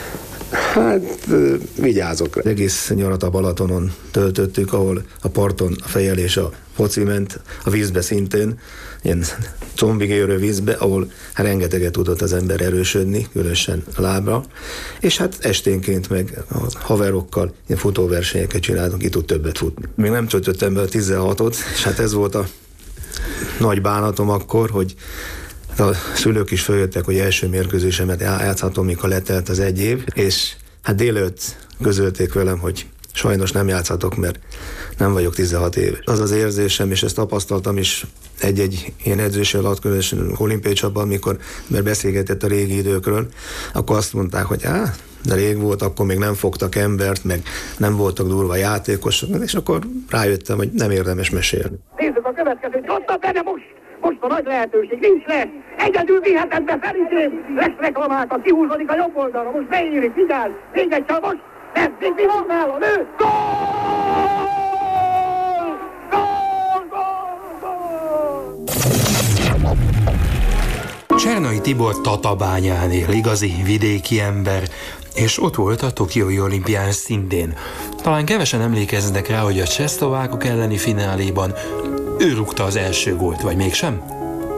Speaker 13: Hát vigyázok rá.
Speaker 15: Egész nyarat a Balatonon töltöttük, ahol a parton a fejelés a foci ment, a vízbe szintén, ilyen combig érő vízbe, ahol hát rengeteget tudott az ember erősödni, különösen lábra, és hát esténként meg a haverokkal ilyen futóversenyeket csináltunk, ki tud többet futni. Még nem töltöttem be a 16-ot, és hát ez volt a nagy bánatom akkor, hogy a szülők is följöttek, hogy első mérkőzésemet játszhatom, mikor letelt az 1 év, és hát délelőtt közölték velem, hogy sajnos nem játszhatok, mert nem vagyok 16 éves. Az az érzésem, és ezt tapasztaltam is egy-egy ilyen edzéssel alatt, különösen olimpiai csapatban, mert beszélgetett a régi időkről, akkor azt mondták, hogy de rég volt, akkor még nem fogtak embert, meg nem voltak durva játékosok, és akkor rájöttem, hogy nem érdemes mesélni.
Speaker 16: Nézzük a következőt, ott a benne most a nagy lehetőség, nincs le, egyedül viheted be Felicém, lesz reklamálta, kihúzódik a jobb oldalra, most beérik, figyelj, még egy csal, most, teszik, mi van nála, nő, gól!
Speaker 8: Csernai Tibor Tatabányán él, igazi vidéki ember, és ott volt a Tokiói olimpián szintén. Talán kevesen emlékeznek rá, hogy a csehszlovákok elleni fináléban ő rúgta az első gólt, vagy mégsem?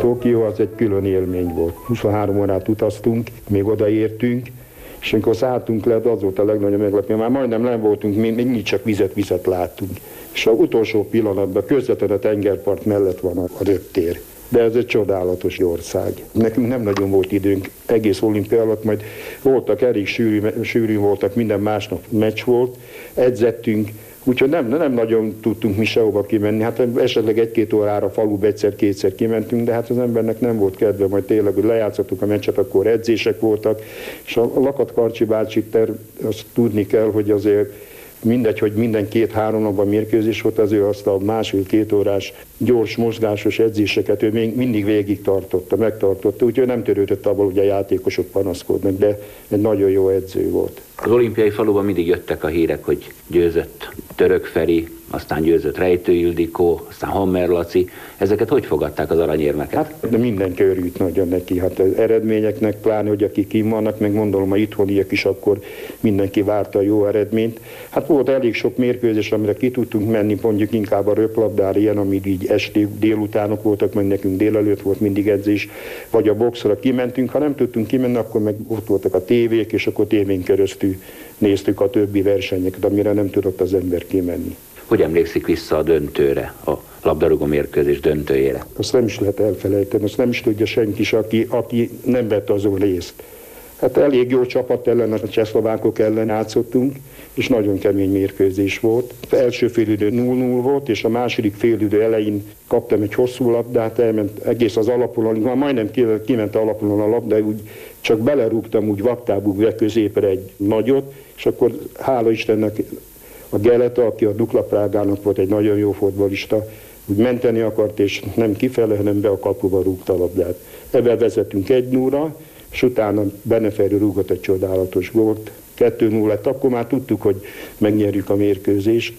Speaker 17: Tokió az egy külön élmény volt. 23 órát utaztunk, még odaértünk, és amikor szálltunk le, az volt a legnagyobb meglepő. Már majdnem nem voltunk, még csak vizet láttunk. És az utolsó pillanatban közvetlenül a tengerpart mellett van a röptér. De ez egy csodálatos ország. Nekünk nem nagyon volt időnk egész olimpia alatt, majd voltak elég sűrű voltak, minden másnap meccs volt, edzettünk, úgyhogy nem nagyon tudtunk mi sehova kimenni. Hát esetleg egy-két órára faluba egyszer-kétszer kimentünk, de hát az embernek nem volt kedve, majd tényleg, hogy lejátszottuk a meccset, akkor edzések voltak, és a Lakat Karcsi bácsi azt tudni kell, hogy azért mindegy, hogy minden 2-3 napban mérkőzés volt, azért azt a másfél-két órás gyors mozgásos edzéseket ő még mindig végig megtartotta, úgyhogy nem törődött abban, hogy a játékosok panaszkodnak, de egy nagyon jó edző volt.
Speaker 14: Az olimpiai faluban mindig jöttek a hírek, hogy győzött Török Feri, aztán győzött Rejtő Ildikó, aztán Hammer Laci. Ezeket hogy fogadták az aranyérmeket?
Speaker 17: Hát de mindenki örült nagyon neki, hát az eredményeknek, pláne, hogy akik kim vannak, meg gondolom a itthoniak is, akkor mindenki várta a jó eredményt. Hát volt elég sok mérkőzés, amire ki tudtunk menni, mondjuk inkább a röplabdára, ilyen, amíg így esti délutánok voltak, meg nekünk délelőtt volt mindig edzés, vagy a boxra kimentünk. Ha nem tudtunk kimenni, akkor meg ott voltak a tévék, és akkor tévén keresztül néztük a többi versenyeket, amire nem tudott az ember kimenni.
Speaker 14: Hogy emlékszik vissza a döntőre, a labdarúgó mérkőzés döntőjére?
Speaker 17: Azt nem is lehet elfelejteni, azt nem is tudja senki is, aki nem vett azon részt. Hát elég jó csapat ellen, a csehszlovákok ellen játszottunk, és nagyon kemény mérkőzés volt. Az első félidő 0-0 volt, és a második félidő elején kaptam egy hosszú labdát, elment egész az alapulon, már majdnem kiment a alapulon a labda, úgy csak belerúgtam úgy vaktábúgve középre egy nagyot, és akkor hála Istennek a Geleta, aki a Dukla Prágának volt egy nagyon jó fotbalista, úgy menteni akart, és nem kifele, hanem be a kapuba rúgta a labdát. Ebben vezetünk 1-0-ra, és utána Beneferi rúgott egy csodálatos gólt. 2-0 lett, akkor már tudtuk, hogy megnyerjük a mérkőzést,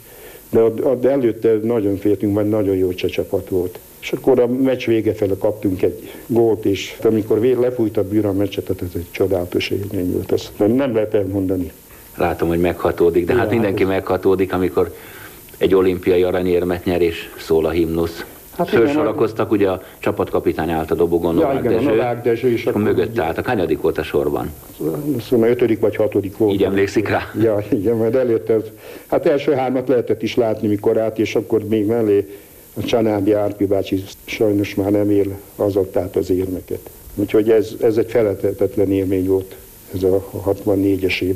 Speaker 17: de előtte nagyon féltünk, majd nagyon jó csapat volt. És akkor a meccs vége fele kaptunk egy gólt, és amikor lefújta Bűra a meccset, ez egy csodálatos élmény volt, azt nem lehet elmondani.
Speaker 14: Látom, hogy meghatódik, de hát mindenki meghatódik, amikor egy olimpiai aranyérmet nyer, és szól a himnusz. Hát fölsorakoztak, ugye a csapatkapitány állt a dobogon,
Speaker 17: Novák Dezső, és
Speaker 14: akkor mögötte álltak. Hányadik volt a sorban?
Speaker 17: Szóval 5. vagy 6. volt.
Speaker 14: Így emlékszik rá?
Speaker 17: Ja, igen, majd előtte, hát első 3-at lehetett is látni, mikor át, és akkor még mellé a Csanádi Árpi bácsi sajnos már nem él, az adta át az érmeket. Úgyhogy ez egy felejthetetlen élmény volt, ez a 64-es év.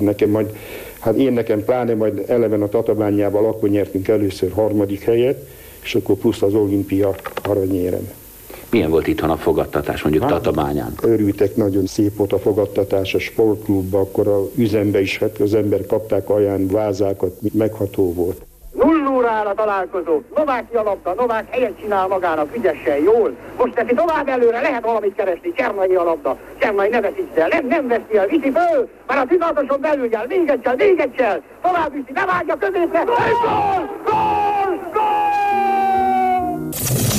Speaker 17: Nekem pláne majd eleven a Tatabányában akkor nyertünk először 3. helyet, és akkor plusz az olimpia aranyérem.
Speaker 14: Milyen volt itthon a fogadtatás, mondjuk Tatabányán?
Speaker 17: Örültek, nagyon szép volt a fogadtatás a sportklubban, akkor az üzembe is az ember kapták aján vázákat, megható volt.
Speaker 16: 0-0 áll a találkozó. Nováki a labda, Novák helyet csinál magának, ügyesen, jól. Most teszi tovább előre, lehet valamit keresni. Csernai a labda. Csernai ne veszíts el, nem veszi el, viszi föl. Már a 16-oson belül jár, még egyszer. Tovább viszi, ne vágja középre. Gól! Gól! Gól!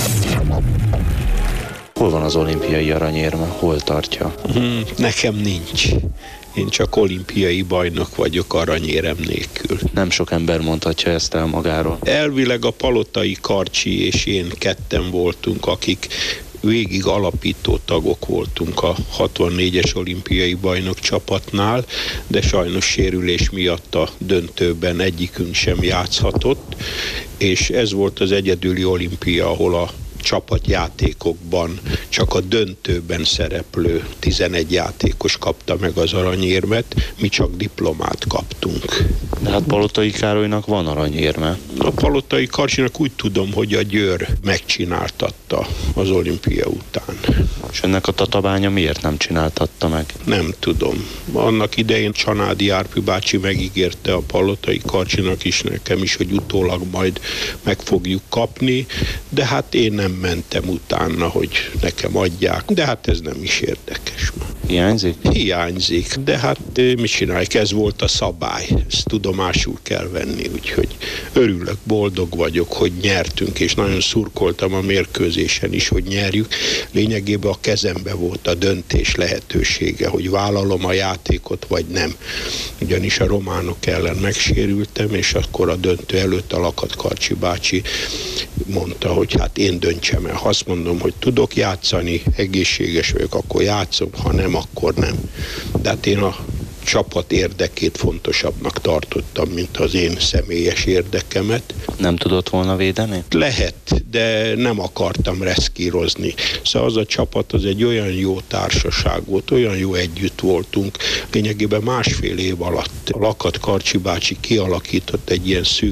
Speaker 18: Hol van az olimpiai aranyérme? Hol tartja?
Speaker 19: Nekem nincs. Én csak olimpiai bajnok vagyok aranyérem nélkül.
Speaker 18: Nem sok ember mondhatja ezt el magáról.
Speaker 19: Elvileg a Palotai Karcsi és én ketten voltunk, akik végig alapító tagok voltunk a 64-es olimpiai bajnok csapatnál, de sajnos sérülés miatt a döntőben egyikünk sem játszhatott, és ez volt az egyedüli olimpia, ahol a csapatjátékokban csak a döntőben szereplő 11 játékos kapta meg az aranyérmet, mi csak diplomát kaptunk.
Speaker 18: De hát Palotai Károlynak van aranyérme.
Speaker 19: A Palotai Karcsinak úgy tudom, hogy a Győr megcsináltatta az olimpia után.
Speaker 18: És ennek a Tatabánya miért nem csináltatta meg?
Speaker 19: Nem tudom. Annak idején Csanádi Árpi bácsi megígérte a Palotai Karcsinak is, nekem is, hogy utólag majd meg fogjuk kapni, de hát én nem mentem utána, hogy nekem adják, de hát ez nem is érdekes.
Speaker 18: Hiányzik?
Speaker 19: Hiányzik, de hát mit csináljuk, ez volt a szabály, ezt tudomásul kell venni, úgyhogy örülök, boldog vagyok, hogy nyertünk, és nagyon szurkoltam a mérkőzésen is, hogy nyerjük. Lényegében a kezembe volt a döntés lehetősége, hogy vállalom a játékot, vagy nem. Ugyanis a románok ellen megsérültem, és akkor a döntő előtt a Lakat-Karcsi bácsi mondta, hogy hát én döntsem el. Ha azt mondom, hogy tudok játszani, egészséges vagyok, akkor játszom, ha nem, akkor nem. De hát én a csapat érdekét fontosabbnak tartottam, mint az én személyes érdekemet.
Speaker 18: Nem tudott volna védeni?
Speaker 19: Lehet, de nem akartam reszkírozni. Szóval az a csapat az egy olyan jó társaság volt, olyan jó együtt voltunk. Lényegében másfél év alatt a Lakat-Karcsi bácsi kialakított egy ilyen szűk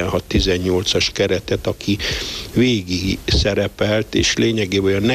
Speaker 19: 16-18-as keretet, aki végig szerepelt, és lényegében olyan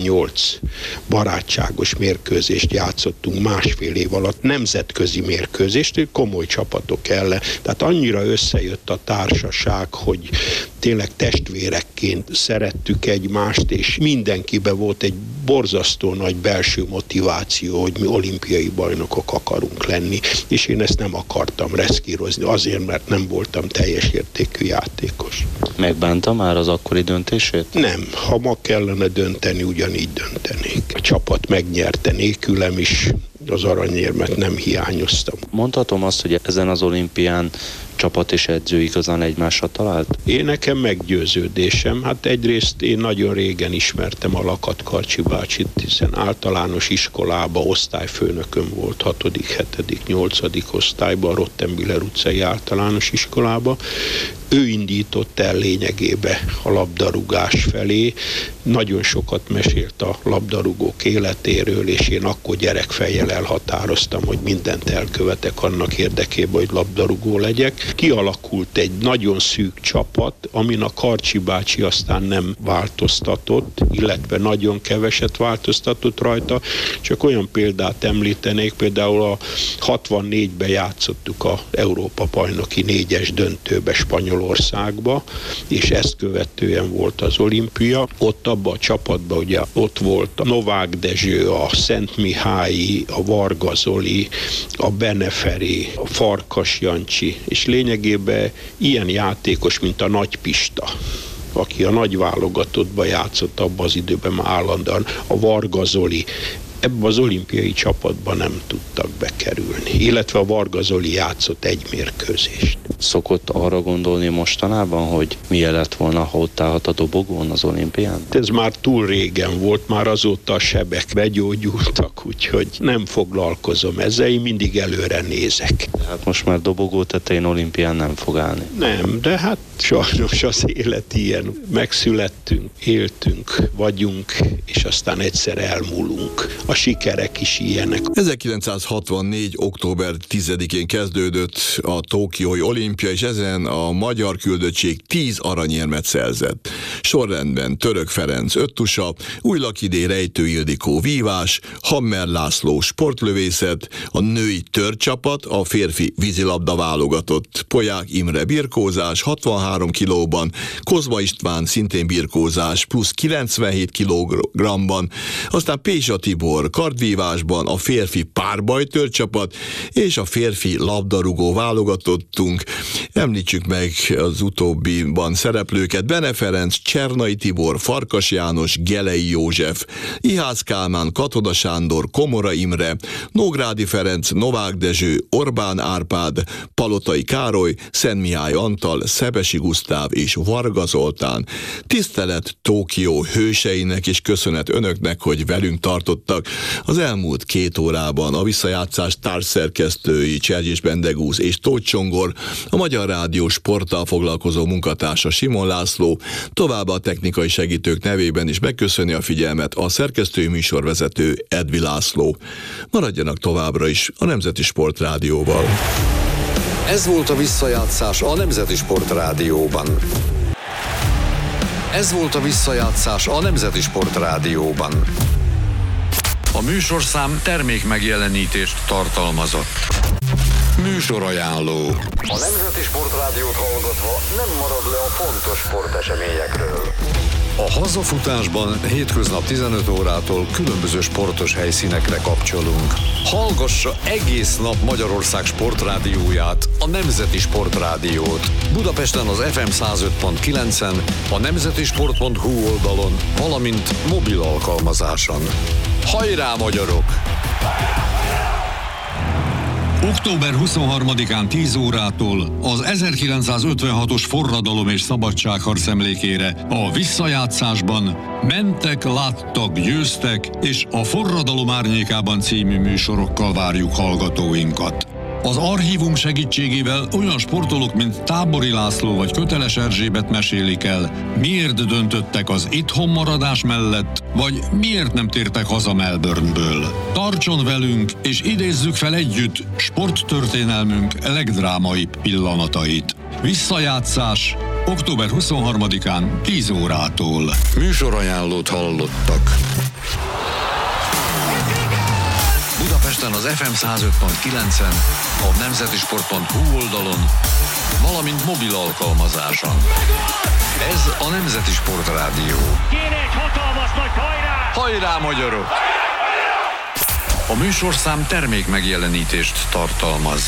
Speaker 19: 48 barátságos mérkőzést játszottunk másfél év alatt, nemzetközi mérkőzést, komoly csapatok ellen. Tehát annyira összejött a társaság, hogy tényleg testvérekként szerettük egymást, és mindenkiben volt egy borzasztó nagy belső motiváció, hogy mi olimpiai bajnokok akarunk lenni, és én ezt nem akartam reszkírozni, azért, mert nem voltam teljes értékű játékos.
Speaker 18: Megbánta már az akkori döntését?
Speaker 19: Nem. Ha ma kellene dönteni, ugyanígy döntenék. A csapat megnyerte nélkülem is, az aranyérmet nem hiányoztam.
Speaker 18: Mondhatom azt, hogy ezen az olimpián csapat és edző igazán egymásra talált?
Speaker 19: Én nekem meggyőződésem. Hát egyrészt én nagyon régen ismertem a Lakat-Karcsi bácsit, hiszen általános iskolában osztályfőnököm volt 6., 7., 8. osztályban, a Rottenbiller utcai általános iskolában. Ő indított el lényegébe a labdarúgás felé. Nagyon sokat mesélt a labdarúgók életéről, és én akkor gyerekfejjel elhatároztam, hogy mindent elkövetek annak érdekében, hogy labdarúgó legyek. Kialakult egy nagyon szűk csapat, amin a Karcsi bácsi aztán nem változtatott, illetve nagyon keveset változtatott rajta. Csak olyan példát említenék, például a 64-ben játszottuk a Európa-bajnoki 4-es döntőbe Spanyolországba, és ezt követően volt az olimpia. Ott abban a csapatban ugye ott volt a Novák Dezső, a Szent Mihályi, a Varga Zoli, a Beneferi, a Farkas Jancsi, és lényegében ilyen játékos, mint a Nagy Pista, aki a nagy válogatottban játszott abban az időben már állandóan, a Varga Zoli, ebben az olimpiai csapatban nem tudtak bekerülni, illetve a Varga Zoli játszott egy mérkőzést.
Speaker 18: Szokott arra gondolni mostanában, hogy milyen lett volna, ha ott állhat a dobogón az olimpián?
Speaker 19: Ez már túl régen volt, már azóta a sebek begyógyultak, úgyhogy nem foglalkozom ezzel, én mindig előre nézek.
Speaker 18: Hát most már dobogó tetején olimpián nem fog állni.
Speaker 19: Nem, de hát sajnos az élet ilyen. Megszülettünk, éltünk, vagyunk, és aztán egyszer elmúlunk. A sikerek is ilyenek.
Speaker 3: 1964. október 10-én kezdődött a tokiói olimpia, és ezen a magyar küldöttség 10 aranyérmet szerzett. Sorrendben Török Ferenc 5 tusa, Újlakidé Rejtő Ildikó vívás, Hammer László sportlövészet, a női törcsapat, a férfi vízilabda válogatott, Polyák Imre birkózás 63 kilóban, Kozma István szintén birkózás plusz 97 kilogramban, aztán Pézsa Tibor kardvívásban, a férfi párbajtőrcsapat és a férfi labdarúgó válogatottunk. Említsük meg az utóbbiban szereplőket: Bene Ferenc, Csernai Tibor, Farkas János, Gelei József, Ihász Kálmán, Katona Sándor, Komora Imre, Nógrádi Ferenc, Novák Dezső, Orbán Árpád, Palotai Károly, Szent Mihály Antal, Szepesi Gusztáv és Varga Zoltán. Tisztelet Tokió hőseinek és köszönet önöknek, hogy velünk tartottak. Az elmúlt 2 órában a visszajátszás társszerkesztői Csergyés Bendegúz és Tóth Csongor, a Magyar Rádió sporttal foglalkozó munkatársa Simon László, továbbá a technikai segítők nevében is megköszöni a figyelmet a szerkesztői műsorvezető Edvi László. Maradjanak továbbra is a Nemzeti Sportrádióval.
Speaker 20: Ez volt a visszajátszás a Nemzeti Sportrádióban. Ez volt a visszajátszás a Nemzeti Sportrádióban. A műsorszám termék megjelenítést tartalmazott. Műsorajánló. A Nemzeti Sportrádiót hallgatva nem marad le a fontos sporteseményekről. A hazafutásban hétköznap 15 órától különböző sportos helyszínekre kapcsolunk. Hallgassa egész nap Magyarország sportrádióját, a Nemzeti Sportrádiót. Budapesten az FM 105.9-en, a nemzetisport.hu oldalon, valamint mobil alkalmazáson. Hajrá, magyarok! Október 23-án 10 órától az 1956-os forradalom és szabadságharc emlékére a visszajátszásban Mentek, láttak, győztek, és a Forradalom árnyékában című műsorokkal várjuk hallgatóinkat. Az archívum segítségével olyan sportolók, mint Tábori László vagy Köteles Erzsébet mesélik el, miért döntöttek az itthonmaradás mellett, vagy miért nem tértek haza Melbourneből. Tartson velünk, és idézzük fel együtt sporttörténelmünk legdrámaibb pillanatait. Visszajátszás október 23-án 10 órától. Műsorajánlót hallottak. Budapesten az FM 105.9-en, a nemzetisport.hu oldalon, valamint mobil alkalmazáson. Ez a Nemzeti Sportrádió.
Speaker 16: Kéne egy hatalmas nagy hajrá!
Speaker 20: Hajrá, magyarok! A műsorszám termék megjelenítést tartalmaz.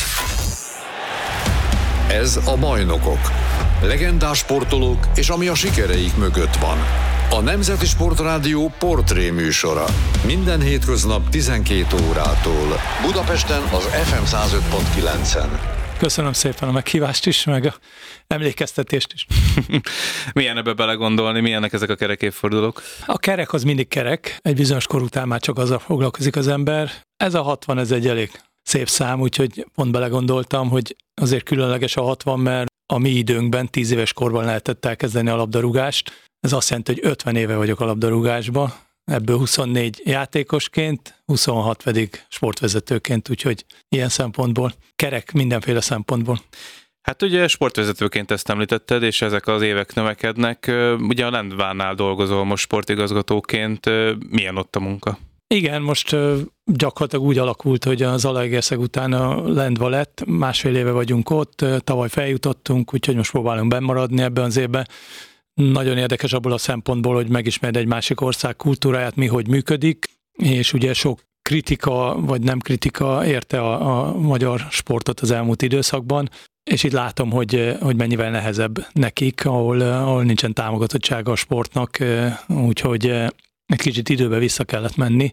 Speaker 20: Ez a Bajnokok. Legendás sportolók és ami a sikereik mögött van. A Nemzeti Sportrádió portré műsora. Minden hétköznap 12 órától. Budapesten az FM 105.9-en.
Speaker 2: Köszönöm szépen a meghívást is, meg a emlékeztetést is.
Speaker 21: Milyen ebbe belegondolni, milyenek ezek a kerekévfordulók?
Speaker 2: A kerek az mindig kerek, egy bizonyos kor után már csak azzal foglalkozik az ember. Ez a 60, ez egy elég szép szám, úgyhogy pont belegondoltam, hogy azért különleges a 60, mert a mi időnkben 10 éves korban lehetett elkezdeni a labdarúgást. Ez azt jelenti, hogy 50 éve vagyok a labdarúgásban, ebből 24 játékosként, 26 pedig sportvezetőként, úgyhogy ilyen szempontból kerek mindenféle szempontból.
Speaker 21: Hát ugye sportvezetőként ezt említetted, és ezek az évek növekednek. Ugye a Lendvánál dolgozol most sportigazgatóként, milyen ott a munka?
Speaker 2: Igen, most gyakorlatilag úgy alakult, hogy a Zalaegerszeg után a Lendva lett, másfél éve vagyunk ott, tavaly feljutottunk, úgyhogy most próbálunk bennmaradni ebben az évben. Nagyon érdekes abból a szempontból, hogy megismerd egy másik ország kultúráját, mi hogy működik, és ugye sok kritika vagy nem kritika érte a magyar sportot az elmúlt időszakban, és itt látom, hogy mennyivel nehezebb nekik, ahol nincsen támogatottsága a sportnak, úgyhogy egy kicsit időbe vissza kellett menni,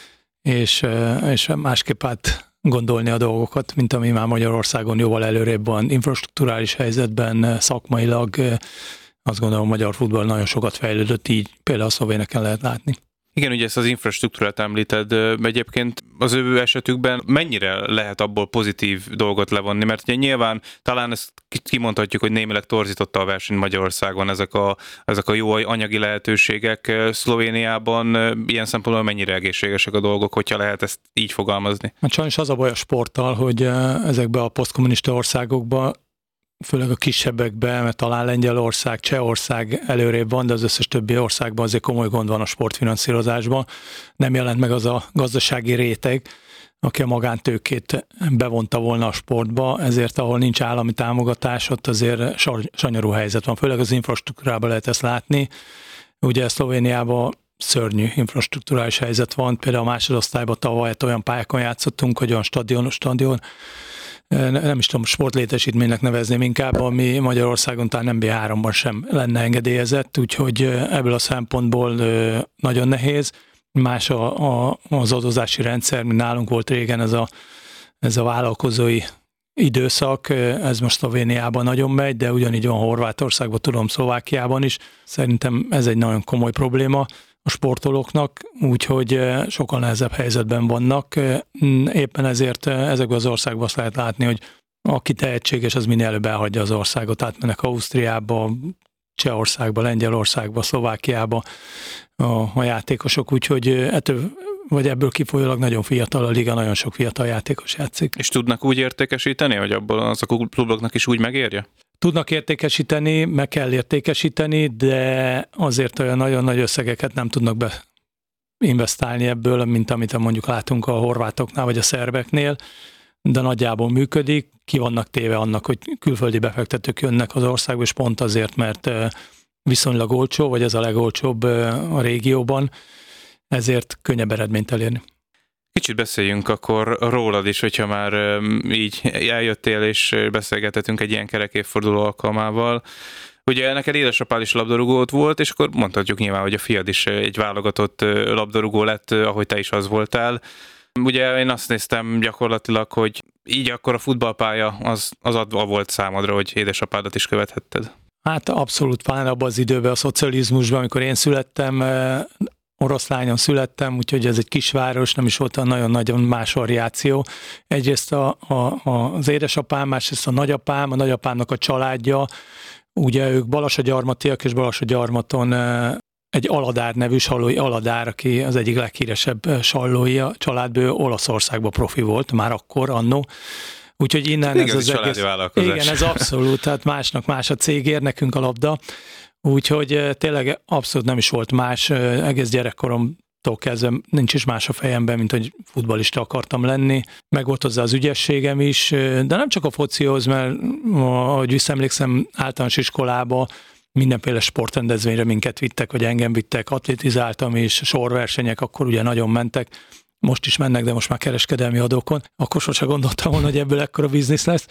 Speaker 2: és másképp gondolni a dolgokat, mint ami már Magyarországon jóval előrébb van, infrastrukturális helyzetben, szakmailag. Azt gondolom, a magyar futball nagyon sokat fejlődött, így például a szlovéneken lehet látni.
Speaker 21: Igen, ugye ezt az infrastruktúrát említed, egyébként az ő esetükben mennyire lehet abból pozitív dolgot levonni, mert ugye nyilván talán ezt kimondhatjuk, hogy némileg torzította a versenyt Magyarországon ezek a jó anyagi lehetőségek. Szlovéniában ilyen szempontból mennyire egészségesek a dolgok, hogyha lehet ezt így fogalmazni?
Speaker 2: Hát sajnos az a baj a sporttal, hogy ezekben a posztkommunista országokban, főleg a kisebbekben, mert talán Lengyelország, Csehország előrébb van, de az összes többi országban azért komoly gond van a sportfinanszírozásban. Nem jelent meg az a gazdasági réteg, aki a magántőkét bevonta volna a sportba, ezért ahol nincs állami támogatás, ott azért sanyarú helyzet van. Főleg az infrastruktúrában lehet ezt látni. Ugye Szlovéniában szörnyű infrastruktúrális helyzet van, például a másodosztályban tavaly olyan pályákon játszottunk, hogy olyan stadion, nem is tudom, sportlétesítménynek nevezném inkább, ami Magyarországon talán NB3-ban sem lenne engedélyezett, úgyhogy ebből a szempontból nagyon nehéz. Más az adózási rendszer, mint nálunk volt régen ez a vállalkozói időszak, ez most Szlovéniában nagyon megy, de ugyanígy van Horvátországban, tudom, Szlovákiában is. Szerintem ez egy nagyon komoly probléma a sportolóknak, úgyhogy sokkal nehezebb helyzetben vannak. Éppen ezért ezekben az országban azt lehet látni, hogy aki tehetséges, az minél előbb elhagyja az országot, átmennek Ausztriába, Csehországba, Lengyelországba, Szlovákiába a játékosok, úgyhogy ebből kifolyólag nagyon fiatal a liga, nagyon sok fiatal játékos játszik.
Speaker 21: És tudnak úgy értékesíteni, hogy abból az a kluboknak is úgy megérje?
Speaker 2: Tudnak értékesíteni, meg kell értékesíteni, de azért olyan nagyon nagy összegeket nem tudnak beinvestálni ebből, mint amit mondjuk látunk a horvátoknál vagy a szerbeknél, de nagyjából működik. Ki vannak téve annak, hogy külföldi befektetők jönnek az országba, és pont azért, mert
Speaker 1: viszonylag olcsó, vagy ez a legolcsóbb a régióban, ezért könnyebb eredményt elérni.
Speaker 21: Kicsit beszéljünk akkor rólad is, hogyha már így eljöttél és beszélgetettünk egy ilyen kerekévforduló alkalmával. Ugye neked édesapád is labdarúgó volt, és akkor mondhatjuk nyilván, hogy a fiad is egy válogatott labdarúgó lett, ahogy te is az voltál. Ugye én azt néztem gyakorlatilag, hogy így akkor a futballpálya az adva volt számodra, hogy édesapádat is követhetted.
Speaker 1: Hát abszolút, pláne abban az időben, a szocializmusban, amikor én születtem, Oroszlányon születtem, úgyhogy ez egy kisváros, nem is volt nagyon-nagyon más variáció. Egyrészt az édesapám, másrészt a nagyapámnak a családja, ugye ők Balassagyarmatiak, és Balassagyarmaton egy Aladár nevű Sallói Aladár, aki az egyik leghíresebb sallói a családból, Olaszországban profi volt, már akkor, annó. Úgyhogy innen ez az egész... Igen, ez abszolút, tehát másnak más a cégér, nekünk a labda. Úgyhogy tényleg abszolút nem is volt más, egész gyerekkoromtól kezdve nincs is más a fejemben, mint hogy futballista akartam lenni. Meg volt hozzá az ügyességem is, de nem csak a focihoz, mert ahogy visszaemlékszem, általános iskolába mindenféle sportrendezvényre minket vittek, vagy engem vittek, atlétizáltam is, sorversenyek akkor ugye nagyon mentek. Most is mennek, de most már kereskedelmi adókon. Akkor sosem gondoltam volna, hogy ebből ekkora biznisz lesz.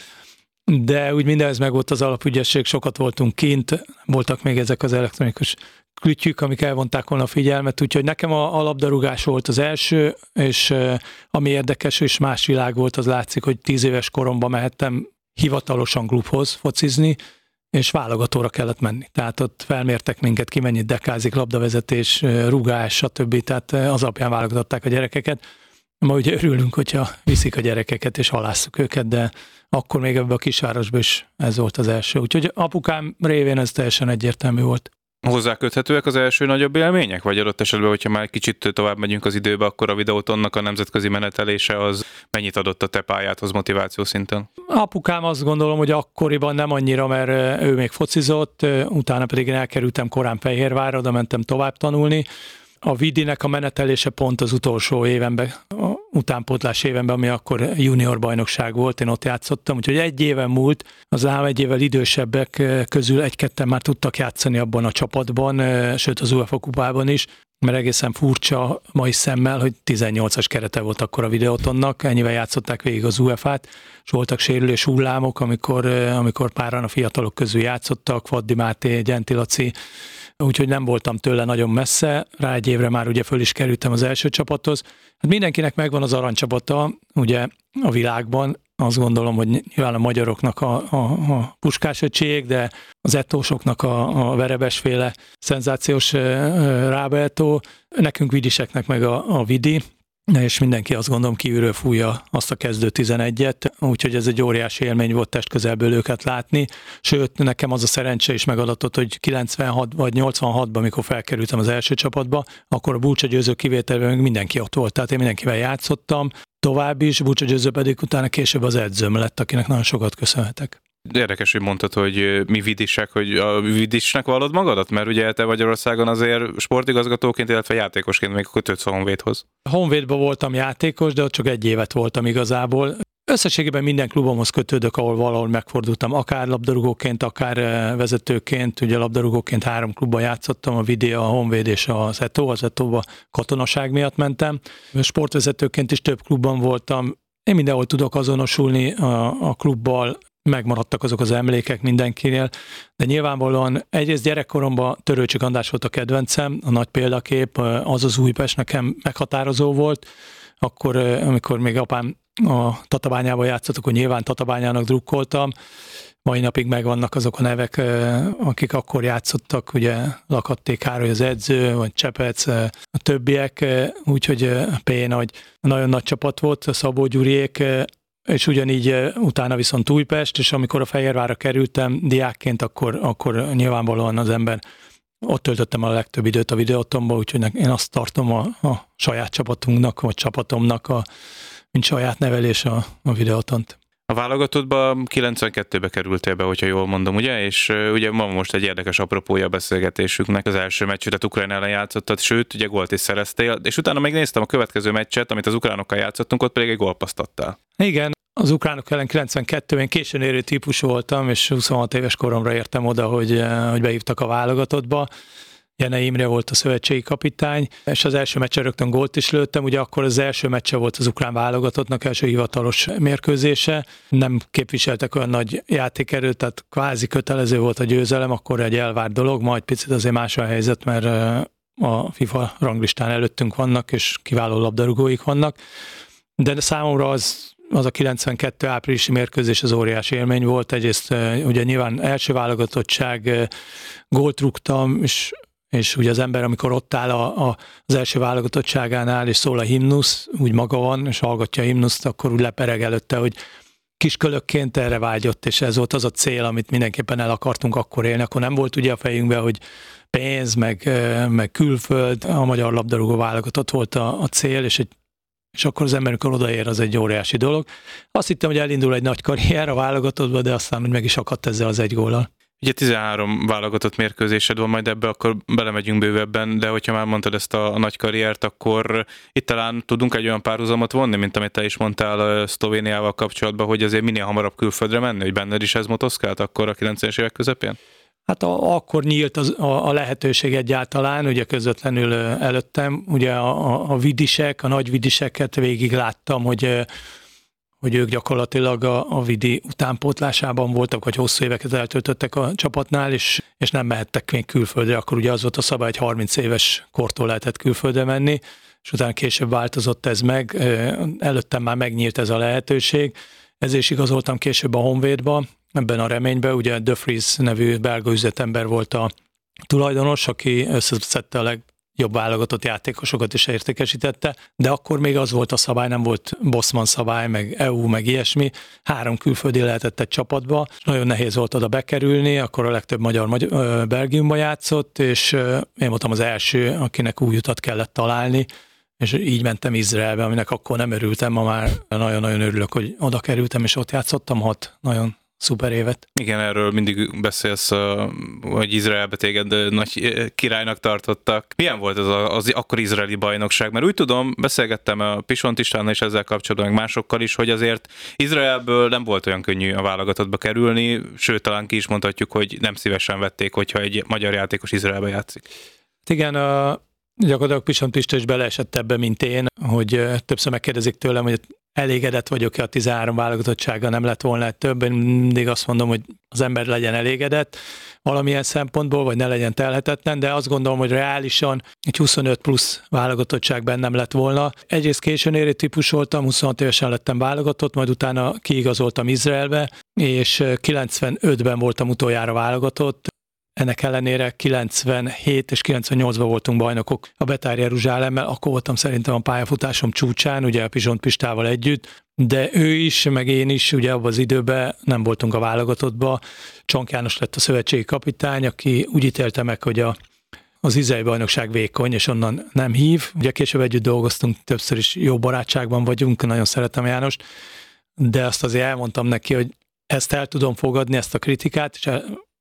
Speaker 1: De úgy mindenhez meg volt az alapügyesség, sokat voltunk kint, voltak még ezek az elektronikus klütyük, amik elvonták volna a figyelmet, úgyhogy nekem a labdarúgás volt az első, és ami érdekes és más világ volt, az látszik, hogy 10 éves koromban mehettem hivatalosan klubhoz focizni, és válogatóra kellett menni. Tehát ott felmértek minket, ki mennyit dekázik, labdavezetés, rugás, stb. Tehát az alapján válogatották a gyerekeket. Ma ugye örülünk, hogyha viszik a gyerekeket, és halásszuk őket, de akkor még ebben a kisvárosban is ez volt az első. Úgyhogy apukám révén ez teljesen egyértelmű volt.
Speaker 21: Hozzáköthetőek az első nagyobb élmények? Vagy adott esetben, hogyha már kicsit tovább megyünk az időbe, akkor a Videótonnak a nemzetközi menetelése az mennyit adott a te pályádhoz motiváció szinten?
Speaker 1: Apukám azt gondolom, hogy akkoriban nem annyira, mert ő még focizott, utána pedig én elkerültem korán Fehérvárra, oda mentem tovább tanulni. A Vidinek a menetelése pont az utolsó évenben, utánpótlás évenben, ami akkor junior bajnokság volt, én ott játszottam, úgyhogy egy éven múlt, az nálam egy évvel idősebbek közül egy-ketten már tudtak játszani abban a csapatban, sőt az UEFA kupában is, mert egészen furcsa mai szemmel, hogy 18-as kerete volt akkor a Videótonnak, ennyivel játszották végig az UEFA-t, és voltak sérülés hullámok, amikor páran a fiatalok közül játszottak, Vaddi Máté, Gyenti Laci, úgyhogy nem voltam tőle nagyon messze, rá egy évre már ugye föl is kerültem az első csapathoz. Hát mindenkinek megvan az aranycsapata, ugye a világban, azt gondolom, hogy nyilván a magyaroknak a Puskás öcsék, de az etósoknak a Verebesféle szenzációs Rába Etó, nekünk vidiseknek meg a Vidi, és mindenki azt gondolom kívülről fújja azt a kezdő 11-et, úgyhogy ez egy óriási élmény volt testközelből őket látni, sőt nekem az a szerencse is megadatott, hogy 96 vagy 86-ban, amikor felkerültem az első csapatba, akkor a Bulcsa Győző kivételben még mindenki ott volt, tehát én mindenkivel játszottam, tovább is, Bulcsa Győző pedig utána később az edzőm lett, akinek nagyon sokat köszönhetek. Érdekes,
Speaker 21: hogy mondtad, hogy mi vidisek, hogy a vidisnek vallod magadat? Mert ugye te Magyarországon azért sportigazgatóként, illetve játékosként még kötődsz a Honvédhoz.
Speaker 1: Honvédban voltam játékos, de ott csak egy évet voltam igazából. Összességében minden klubomhoz kötődök, ahol valahol megfordultam, akár labdarúgóként, akár vezetőként. Ugye labdarúgóként 3 klubban játszottam, a Vidi, a Honvéd és az Etó. Az Etóba katonaság miatt mentem. Sportvezetőként is több klubban voltam. Én mindenhol tudok azonosulni a klubbal, megmaradtak azok az emlékek mindenkinél, de nyilvánvalóan egyrészt gyerekkoromban Törőcsik András volt a kedvencem, a nagy példakép, az Újpest nekem meghatározó volt, akkor, amikor még apám a Tatabányában játszott, akkor nyilván Tatabányának drukkoltam, mai napig megvannak azok a nevek, akik akkor játszottak, ugye Lakatté Károly az edző, vagy Csepec, a többiek, úgyhogy P. nagyon nagy csapat volt, Szabó Gyuriék, és ugyanígy utána viszont Újpest, és amikor a Fehérvárra kerültem diákként, akkor nyilvánvalóan az ember, ott töltöttem a legtöbb időt a Videótonban, úgyhogy én azt tartom a saját csapatunknak, vagy csapatomnak, mint saját nevelés a Videótont.
Speaker 21: A válogatottba 92-be kerültél be, hogyha jól mondom, ugye? És ugye ma most egy érdekes apropója a beszélgetésünknek. Az első meccset Ukrajna ellen játszottad, sőt, ugye gólt is szereztél, és utána megnéztem a következő meccset, amit az ukránokkal játszottunk, ott pedig egy gólpasszt adtál.
Speaker 1: Igen, az ukránok ellen 92-ben későn érő típus voltam, és 26 éves koromra értem oda, hogy behívtak a válogatottba. Jene Imre volt a szövetségi kapitány, és az első meccsen rögtön gólt is lőttem, ugye akkor az első meccse volt az ukrán válogatottnak, első hivatalos mérkőzése, nem képviseltek olyan nagy játékerőt, tehát kvázi kötelező volt a győzelem, akkor egy elvárt dolog, majd picit azért más a helyzet, mert a FIFA ranglistán előttünk vannak, és kiváló labdarúgóik vannak, de számomra az a 92 áprilisi mérkőzés az óriási élmény volt, egyrészt ugye nyilván első válogatottság, gólt rúgtam, és ugye az ember, amikor ott áll az első válogatottságánál, és szól a himnusz, úgy maga van, és hallgatja a himnuszt, akkor úgy lepereg előtte, hogy kiskölökként erre vágyott, és ez volt az a cél, amit mindenképpen el akartunk akkor élni. Akkor nem volt ugye a fejünkben, hogy pénz, meg külföld, a magyar labdarúgó válogatott volt a cél, és akkor az ember, amikor odaér, az egy óriási dolog. Azt hittem, hogy elindul egy nagy karrier a válogatottba, de aztán meg is akadt ezzel az egy góllal.
Speaker 21: Ugye 13 válogatott mérkőzésed van, majd ebbe akkor belemegyünk bővebben, de hogyha már mondtad ezt a nagy karriert, akkor itt talán tudunk egy olyan párhuzamot vonni, mint amit te is mondtál Szlovéniával kapcsolatban, hogy azért minél hamarabb külföldre menni, hogy benned is ez motoszkált akkor a 90-es évek közepén?
Speaker 1: Hát akkor nyílt a lehetőség egyáltalán, ugye közvetlenül előttem, ugye a vidisek, a nagy vidiseket végig láttam, hogy ők gyakorlatilag a vidi utánpótlásában voltak, vagy hosszú éveket eltöltöttek a csapatnál, és nem mehettek még külföldre. Akkor ugye az volt a szabály, hogy 30 éves kortól lehetett külföldre menni, és utána később változott ez meg. Előttem már megnyílt ez a lehetőség. Ezért is igazoltam később a Honvédba, ebben a reményben. Ugye De Vries nevű belga üzletember volt a tulajdonos, aki összeszedte a legjobb válogatott játékosokat is értékesítette, de akkor még az volt a szabály, nem volt Bosman szabály, meg EU, meg ilyesmi. 3 külföldi lehetett egy csapatba, nagyon nehéz volt oda bekerülni, akkor a legtöbb magyar Belgiumba játszott, és én voltam az első, akinek új utat kellett találni, és így mentem Izraelbe, aminek akkor nem örültem, ma már nagyon-nagyon örülök, hogy oda kerültem, és ott játszottam 6 nagyon szuper évet.
Speaker 21: Igen, erről mindig beszélsz, hogy Izraelbe téged nagy királynak tartottak. Milyen volt az akkor izraeli bajnokság? Mert úgy tudom, beszélgettem a Pisont Istvánnal is ezzel kapcsolatban, meg másokkal is, hogy azért Izraelből nem volt olyan könnyű a válogatottba kerülni, sőt, talán ki is mondhatjuk, hogy nem szívesen vették, hogyha egy magyar játékos Izraelbe játszik.
Speaker 1: Igen, gyakorlatilag Pisont Pista is beleesett ebbe, mint én, hogy többször megkérdezik tőlem, hogy elégedett vagyok-e a 13 válogatottsággal, nem lett volna több. Én mindig azt mondom, hogy az ember legyen elégedett valamilyen szempontból, vagy ne legyen telhetetlen, de azt gondolom, hogy reálisan egy 25 plusz válogatottság bennem lett volna. Egyrészt későn érő típus voltam, 26 évesen lettem válogatott, majd utána kiigazoltam Izraelbe, és 95-ben voltam utoljára válogatott. Ennek ellenére 97 és 98-ban voltunk bajnokok a Betar Jeruzsálemmel, akkor voltam szerintem a pályafutásom csúcsán, ugye a Pizsont Pistával együtt, de ő is, meg én is, ugye abban az időben nem voltunk a válogatottba. Csonk János lett a szövetségi kapitány, aki úgy ítélte meg, hogy az izraeli bajnokság vékony, és onnan nem hív. Ugye később együtt dolgoztunk, többször is jó barátságban vagyunk, nagyon szeretem Jánost, de azt azért elmondtam neki, hogy ezt el tudom fogadni, ezt a kritikát, és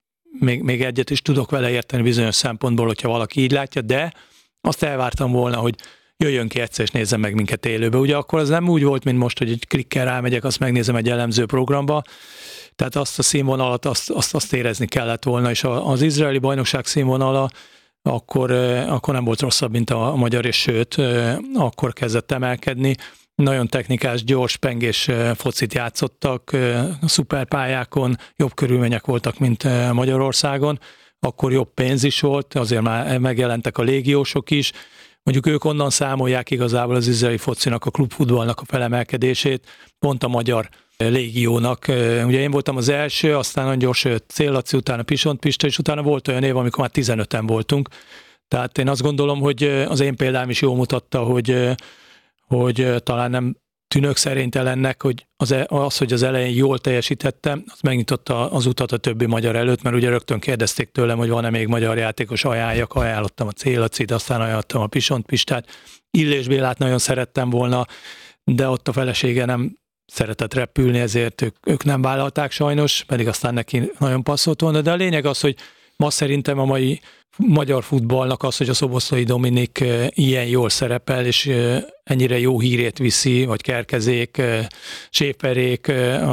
Speaker 1: még egyet is tudok vele érteni bizonyos szempontból, hogyha valaki így látja, de azt elvártam volna, hogy jöjjön ki egyszer, és nézzen meg minket élőbe. Ugye akkor az nem úgy volt, mint most, hogy egy klikkel rámegyek, azt megnézem egy elemző programba, tehát azt a színvonalat, azt érezni kellett volna, és az izraeli bajnokság színvonala akkor nem volt rosszabb, mint a magyar, és sőt, akkor kezdett emelkedni. Nagyon technikás, gyors, pengés focit játszottak, szuperpályákon, jobb körülmények voltak, mint Magyarországon, akkor jobb pénz is volt, azért már megjelentek a légiósok is, mondjuk ők onnan számolják igazából az izraeli focinak, a klubfutballnak a felemelkedését, pont a magyar légiónak. Ugye én voltam az első, aztán nagyon gyors Cél Laci, utána Pisont Pista, és utána volt olyan év, amikor már 15-en voltunk. Tehát én azt gondolom, hogy az én példám is jól mutatta, hogy talán nem tűnök szerintelennek, hogy hogy az elején jól teljesítettem, az megnyitotta az utat a többi magyar előtt, mert ugye rögtön kérdezték tőlem, hogy van-e még magyar játékos, ajánlottam a Cél Lacit, aztán ajánlottam a Pisont Pistát. Illés Bélát nagyon szerettem volna, de ott a felesége nem szeretett repülni, ezért ők nem vállalták sajnos, pedig aztán neki nagyon passzolt volna, de a lényeg az, hogy ma szerintem a mai magyar futballnak az, hogy a Szoboszlai Dominik ilyen jól szerepel, és ennyire jó hírét viszi, vagy Kerkezék, Séperék,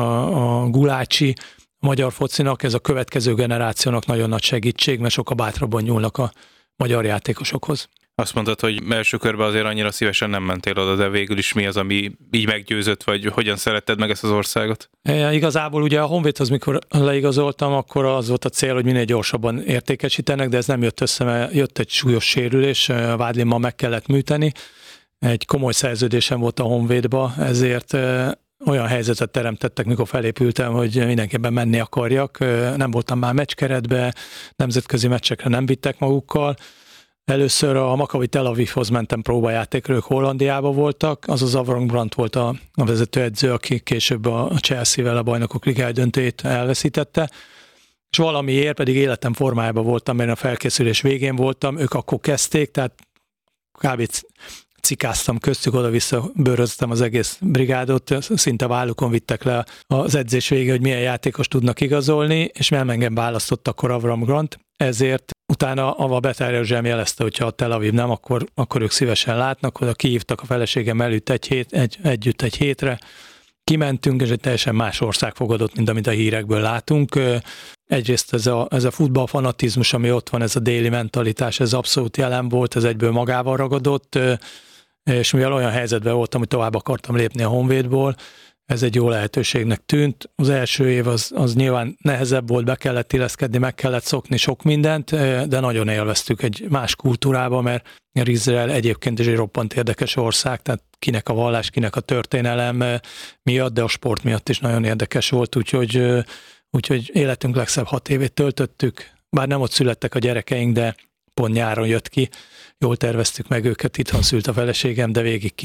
Speaker 1: a Gulácsi, a magyar focinak, ez a következő generációnak nagyon nagy segítség, mert sokkal bátrabban nyúlnak a magyar játékosokhoz.
Speaker 21: Azt mondtad, hogy első körben azért annyira szívesen nem mentél oda, de végül is mi az, ami így meggyőzött, vagy hogyan szeretted meg ezt az országot?
Speaker 1: Igazából ugye a Honvédhoz, mikor leigazoltam, akkor az volt a cél, hogy minél gyorsabban értékesítenek, de ez nem jött össze, mert jött egy súlyos sérülés, Vádlimmal meg kellett műteni. Egy komoly szerződésem volt a Honvédba, ezért olyan helyzetet teremtettek, mikor felépültem, hogy mindenképpen menni akarjak. Nem voltam már meccskeretbe, nemzetközi meccsekre nem vittek magukkal. Először a Maccabi Tel Avivhoz mentem próbajátékra, ők Hollandiában voltak, az Avram Grant volt a vezetőedző, aki később a Chelsea-vel a Bajnokok Ligája döntőjét elveszítette, és valamiért pedig életem formájában voltam, mert a felkészülés végén voltam, ők akkor kezdték, tehát kb. Cikáztam köztük, oda-vissza bőröztem az egész brigádot, szinte vállukon vittek le az edzés végén, hogy milyen játékos tudnak igazolni, és nem engem választott akkor Avram Grant, ezért utána a Beter Erzsém jelezte, hogyha a Tel Aviv nem, akkor ők szívesen látnak, oda kihívtak a feleségem előtt együtt egy hétre, kimentünk, és egy teljesen más ország fogadott, mint amit a hírekből látunk. Egyrészt ez a futballfanatizmus, ami ott van, ez a déli mentalitás, ez abszolút jelen volt, ez egyből magával ragadott, és mivel olyan helyzetben voltam, hogy tovább akartam lépni a Honvédból, ez egy jó lehetőségnek tűnt. Az első év az nyilván nehezebb volt, be kellett illeszkedni, meg kellett szokni sok mindent, de nagyon élveztük egy más kultúrába, mert Izrael egyébként is egy roppant érdekes ország, tehát kinek a vallás, kinek a történelem miatt, de a sport miatt is nagyon érdekes volt, úgyhogy életünk legszebb 6 évét töltöttük, bár nem ott születtek a gyerekeink, de pont nyáron jött ki, jól terveztük meg őket, itthon szült a feleségem, de végig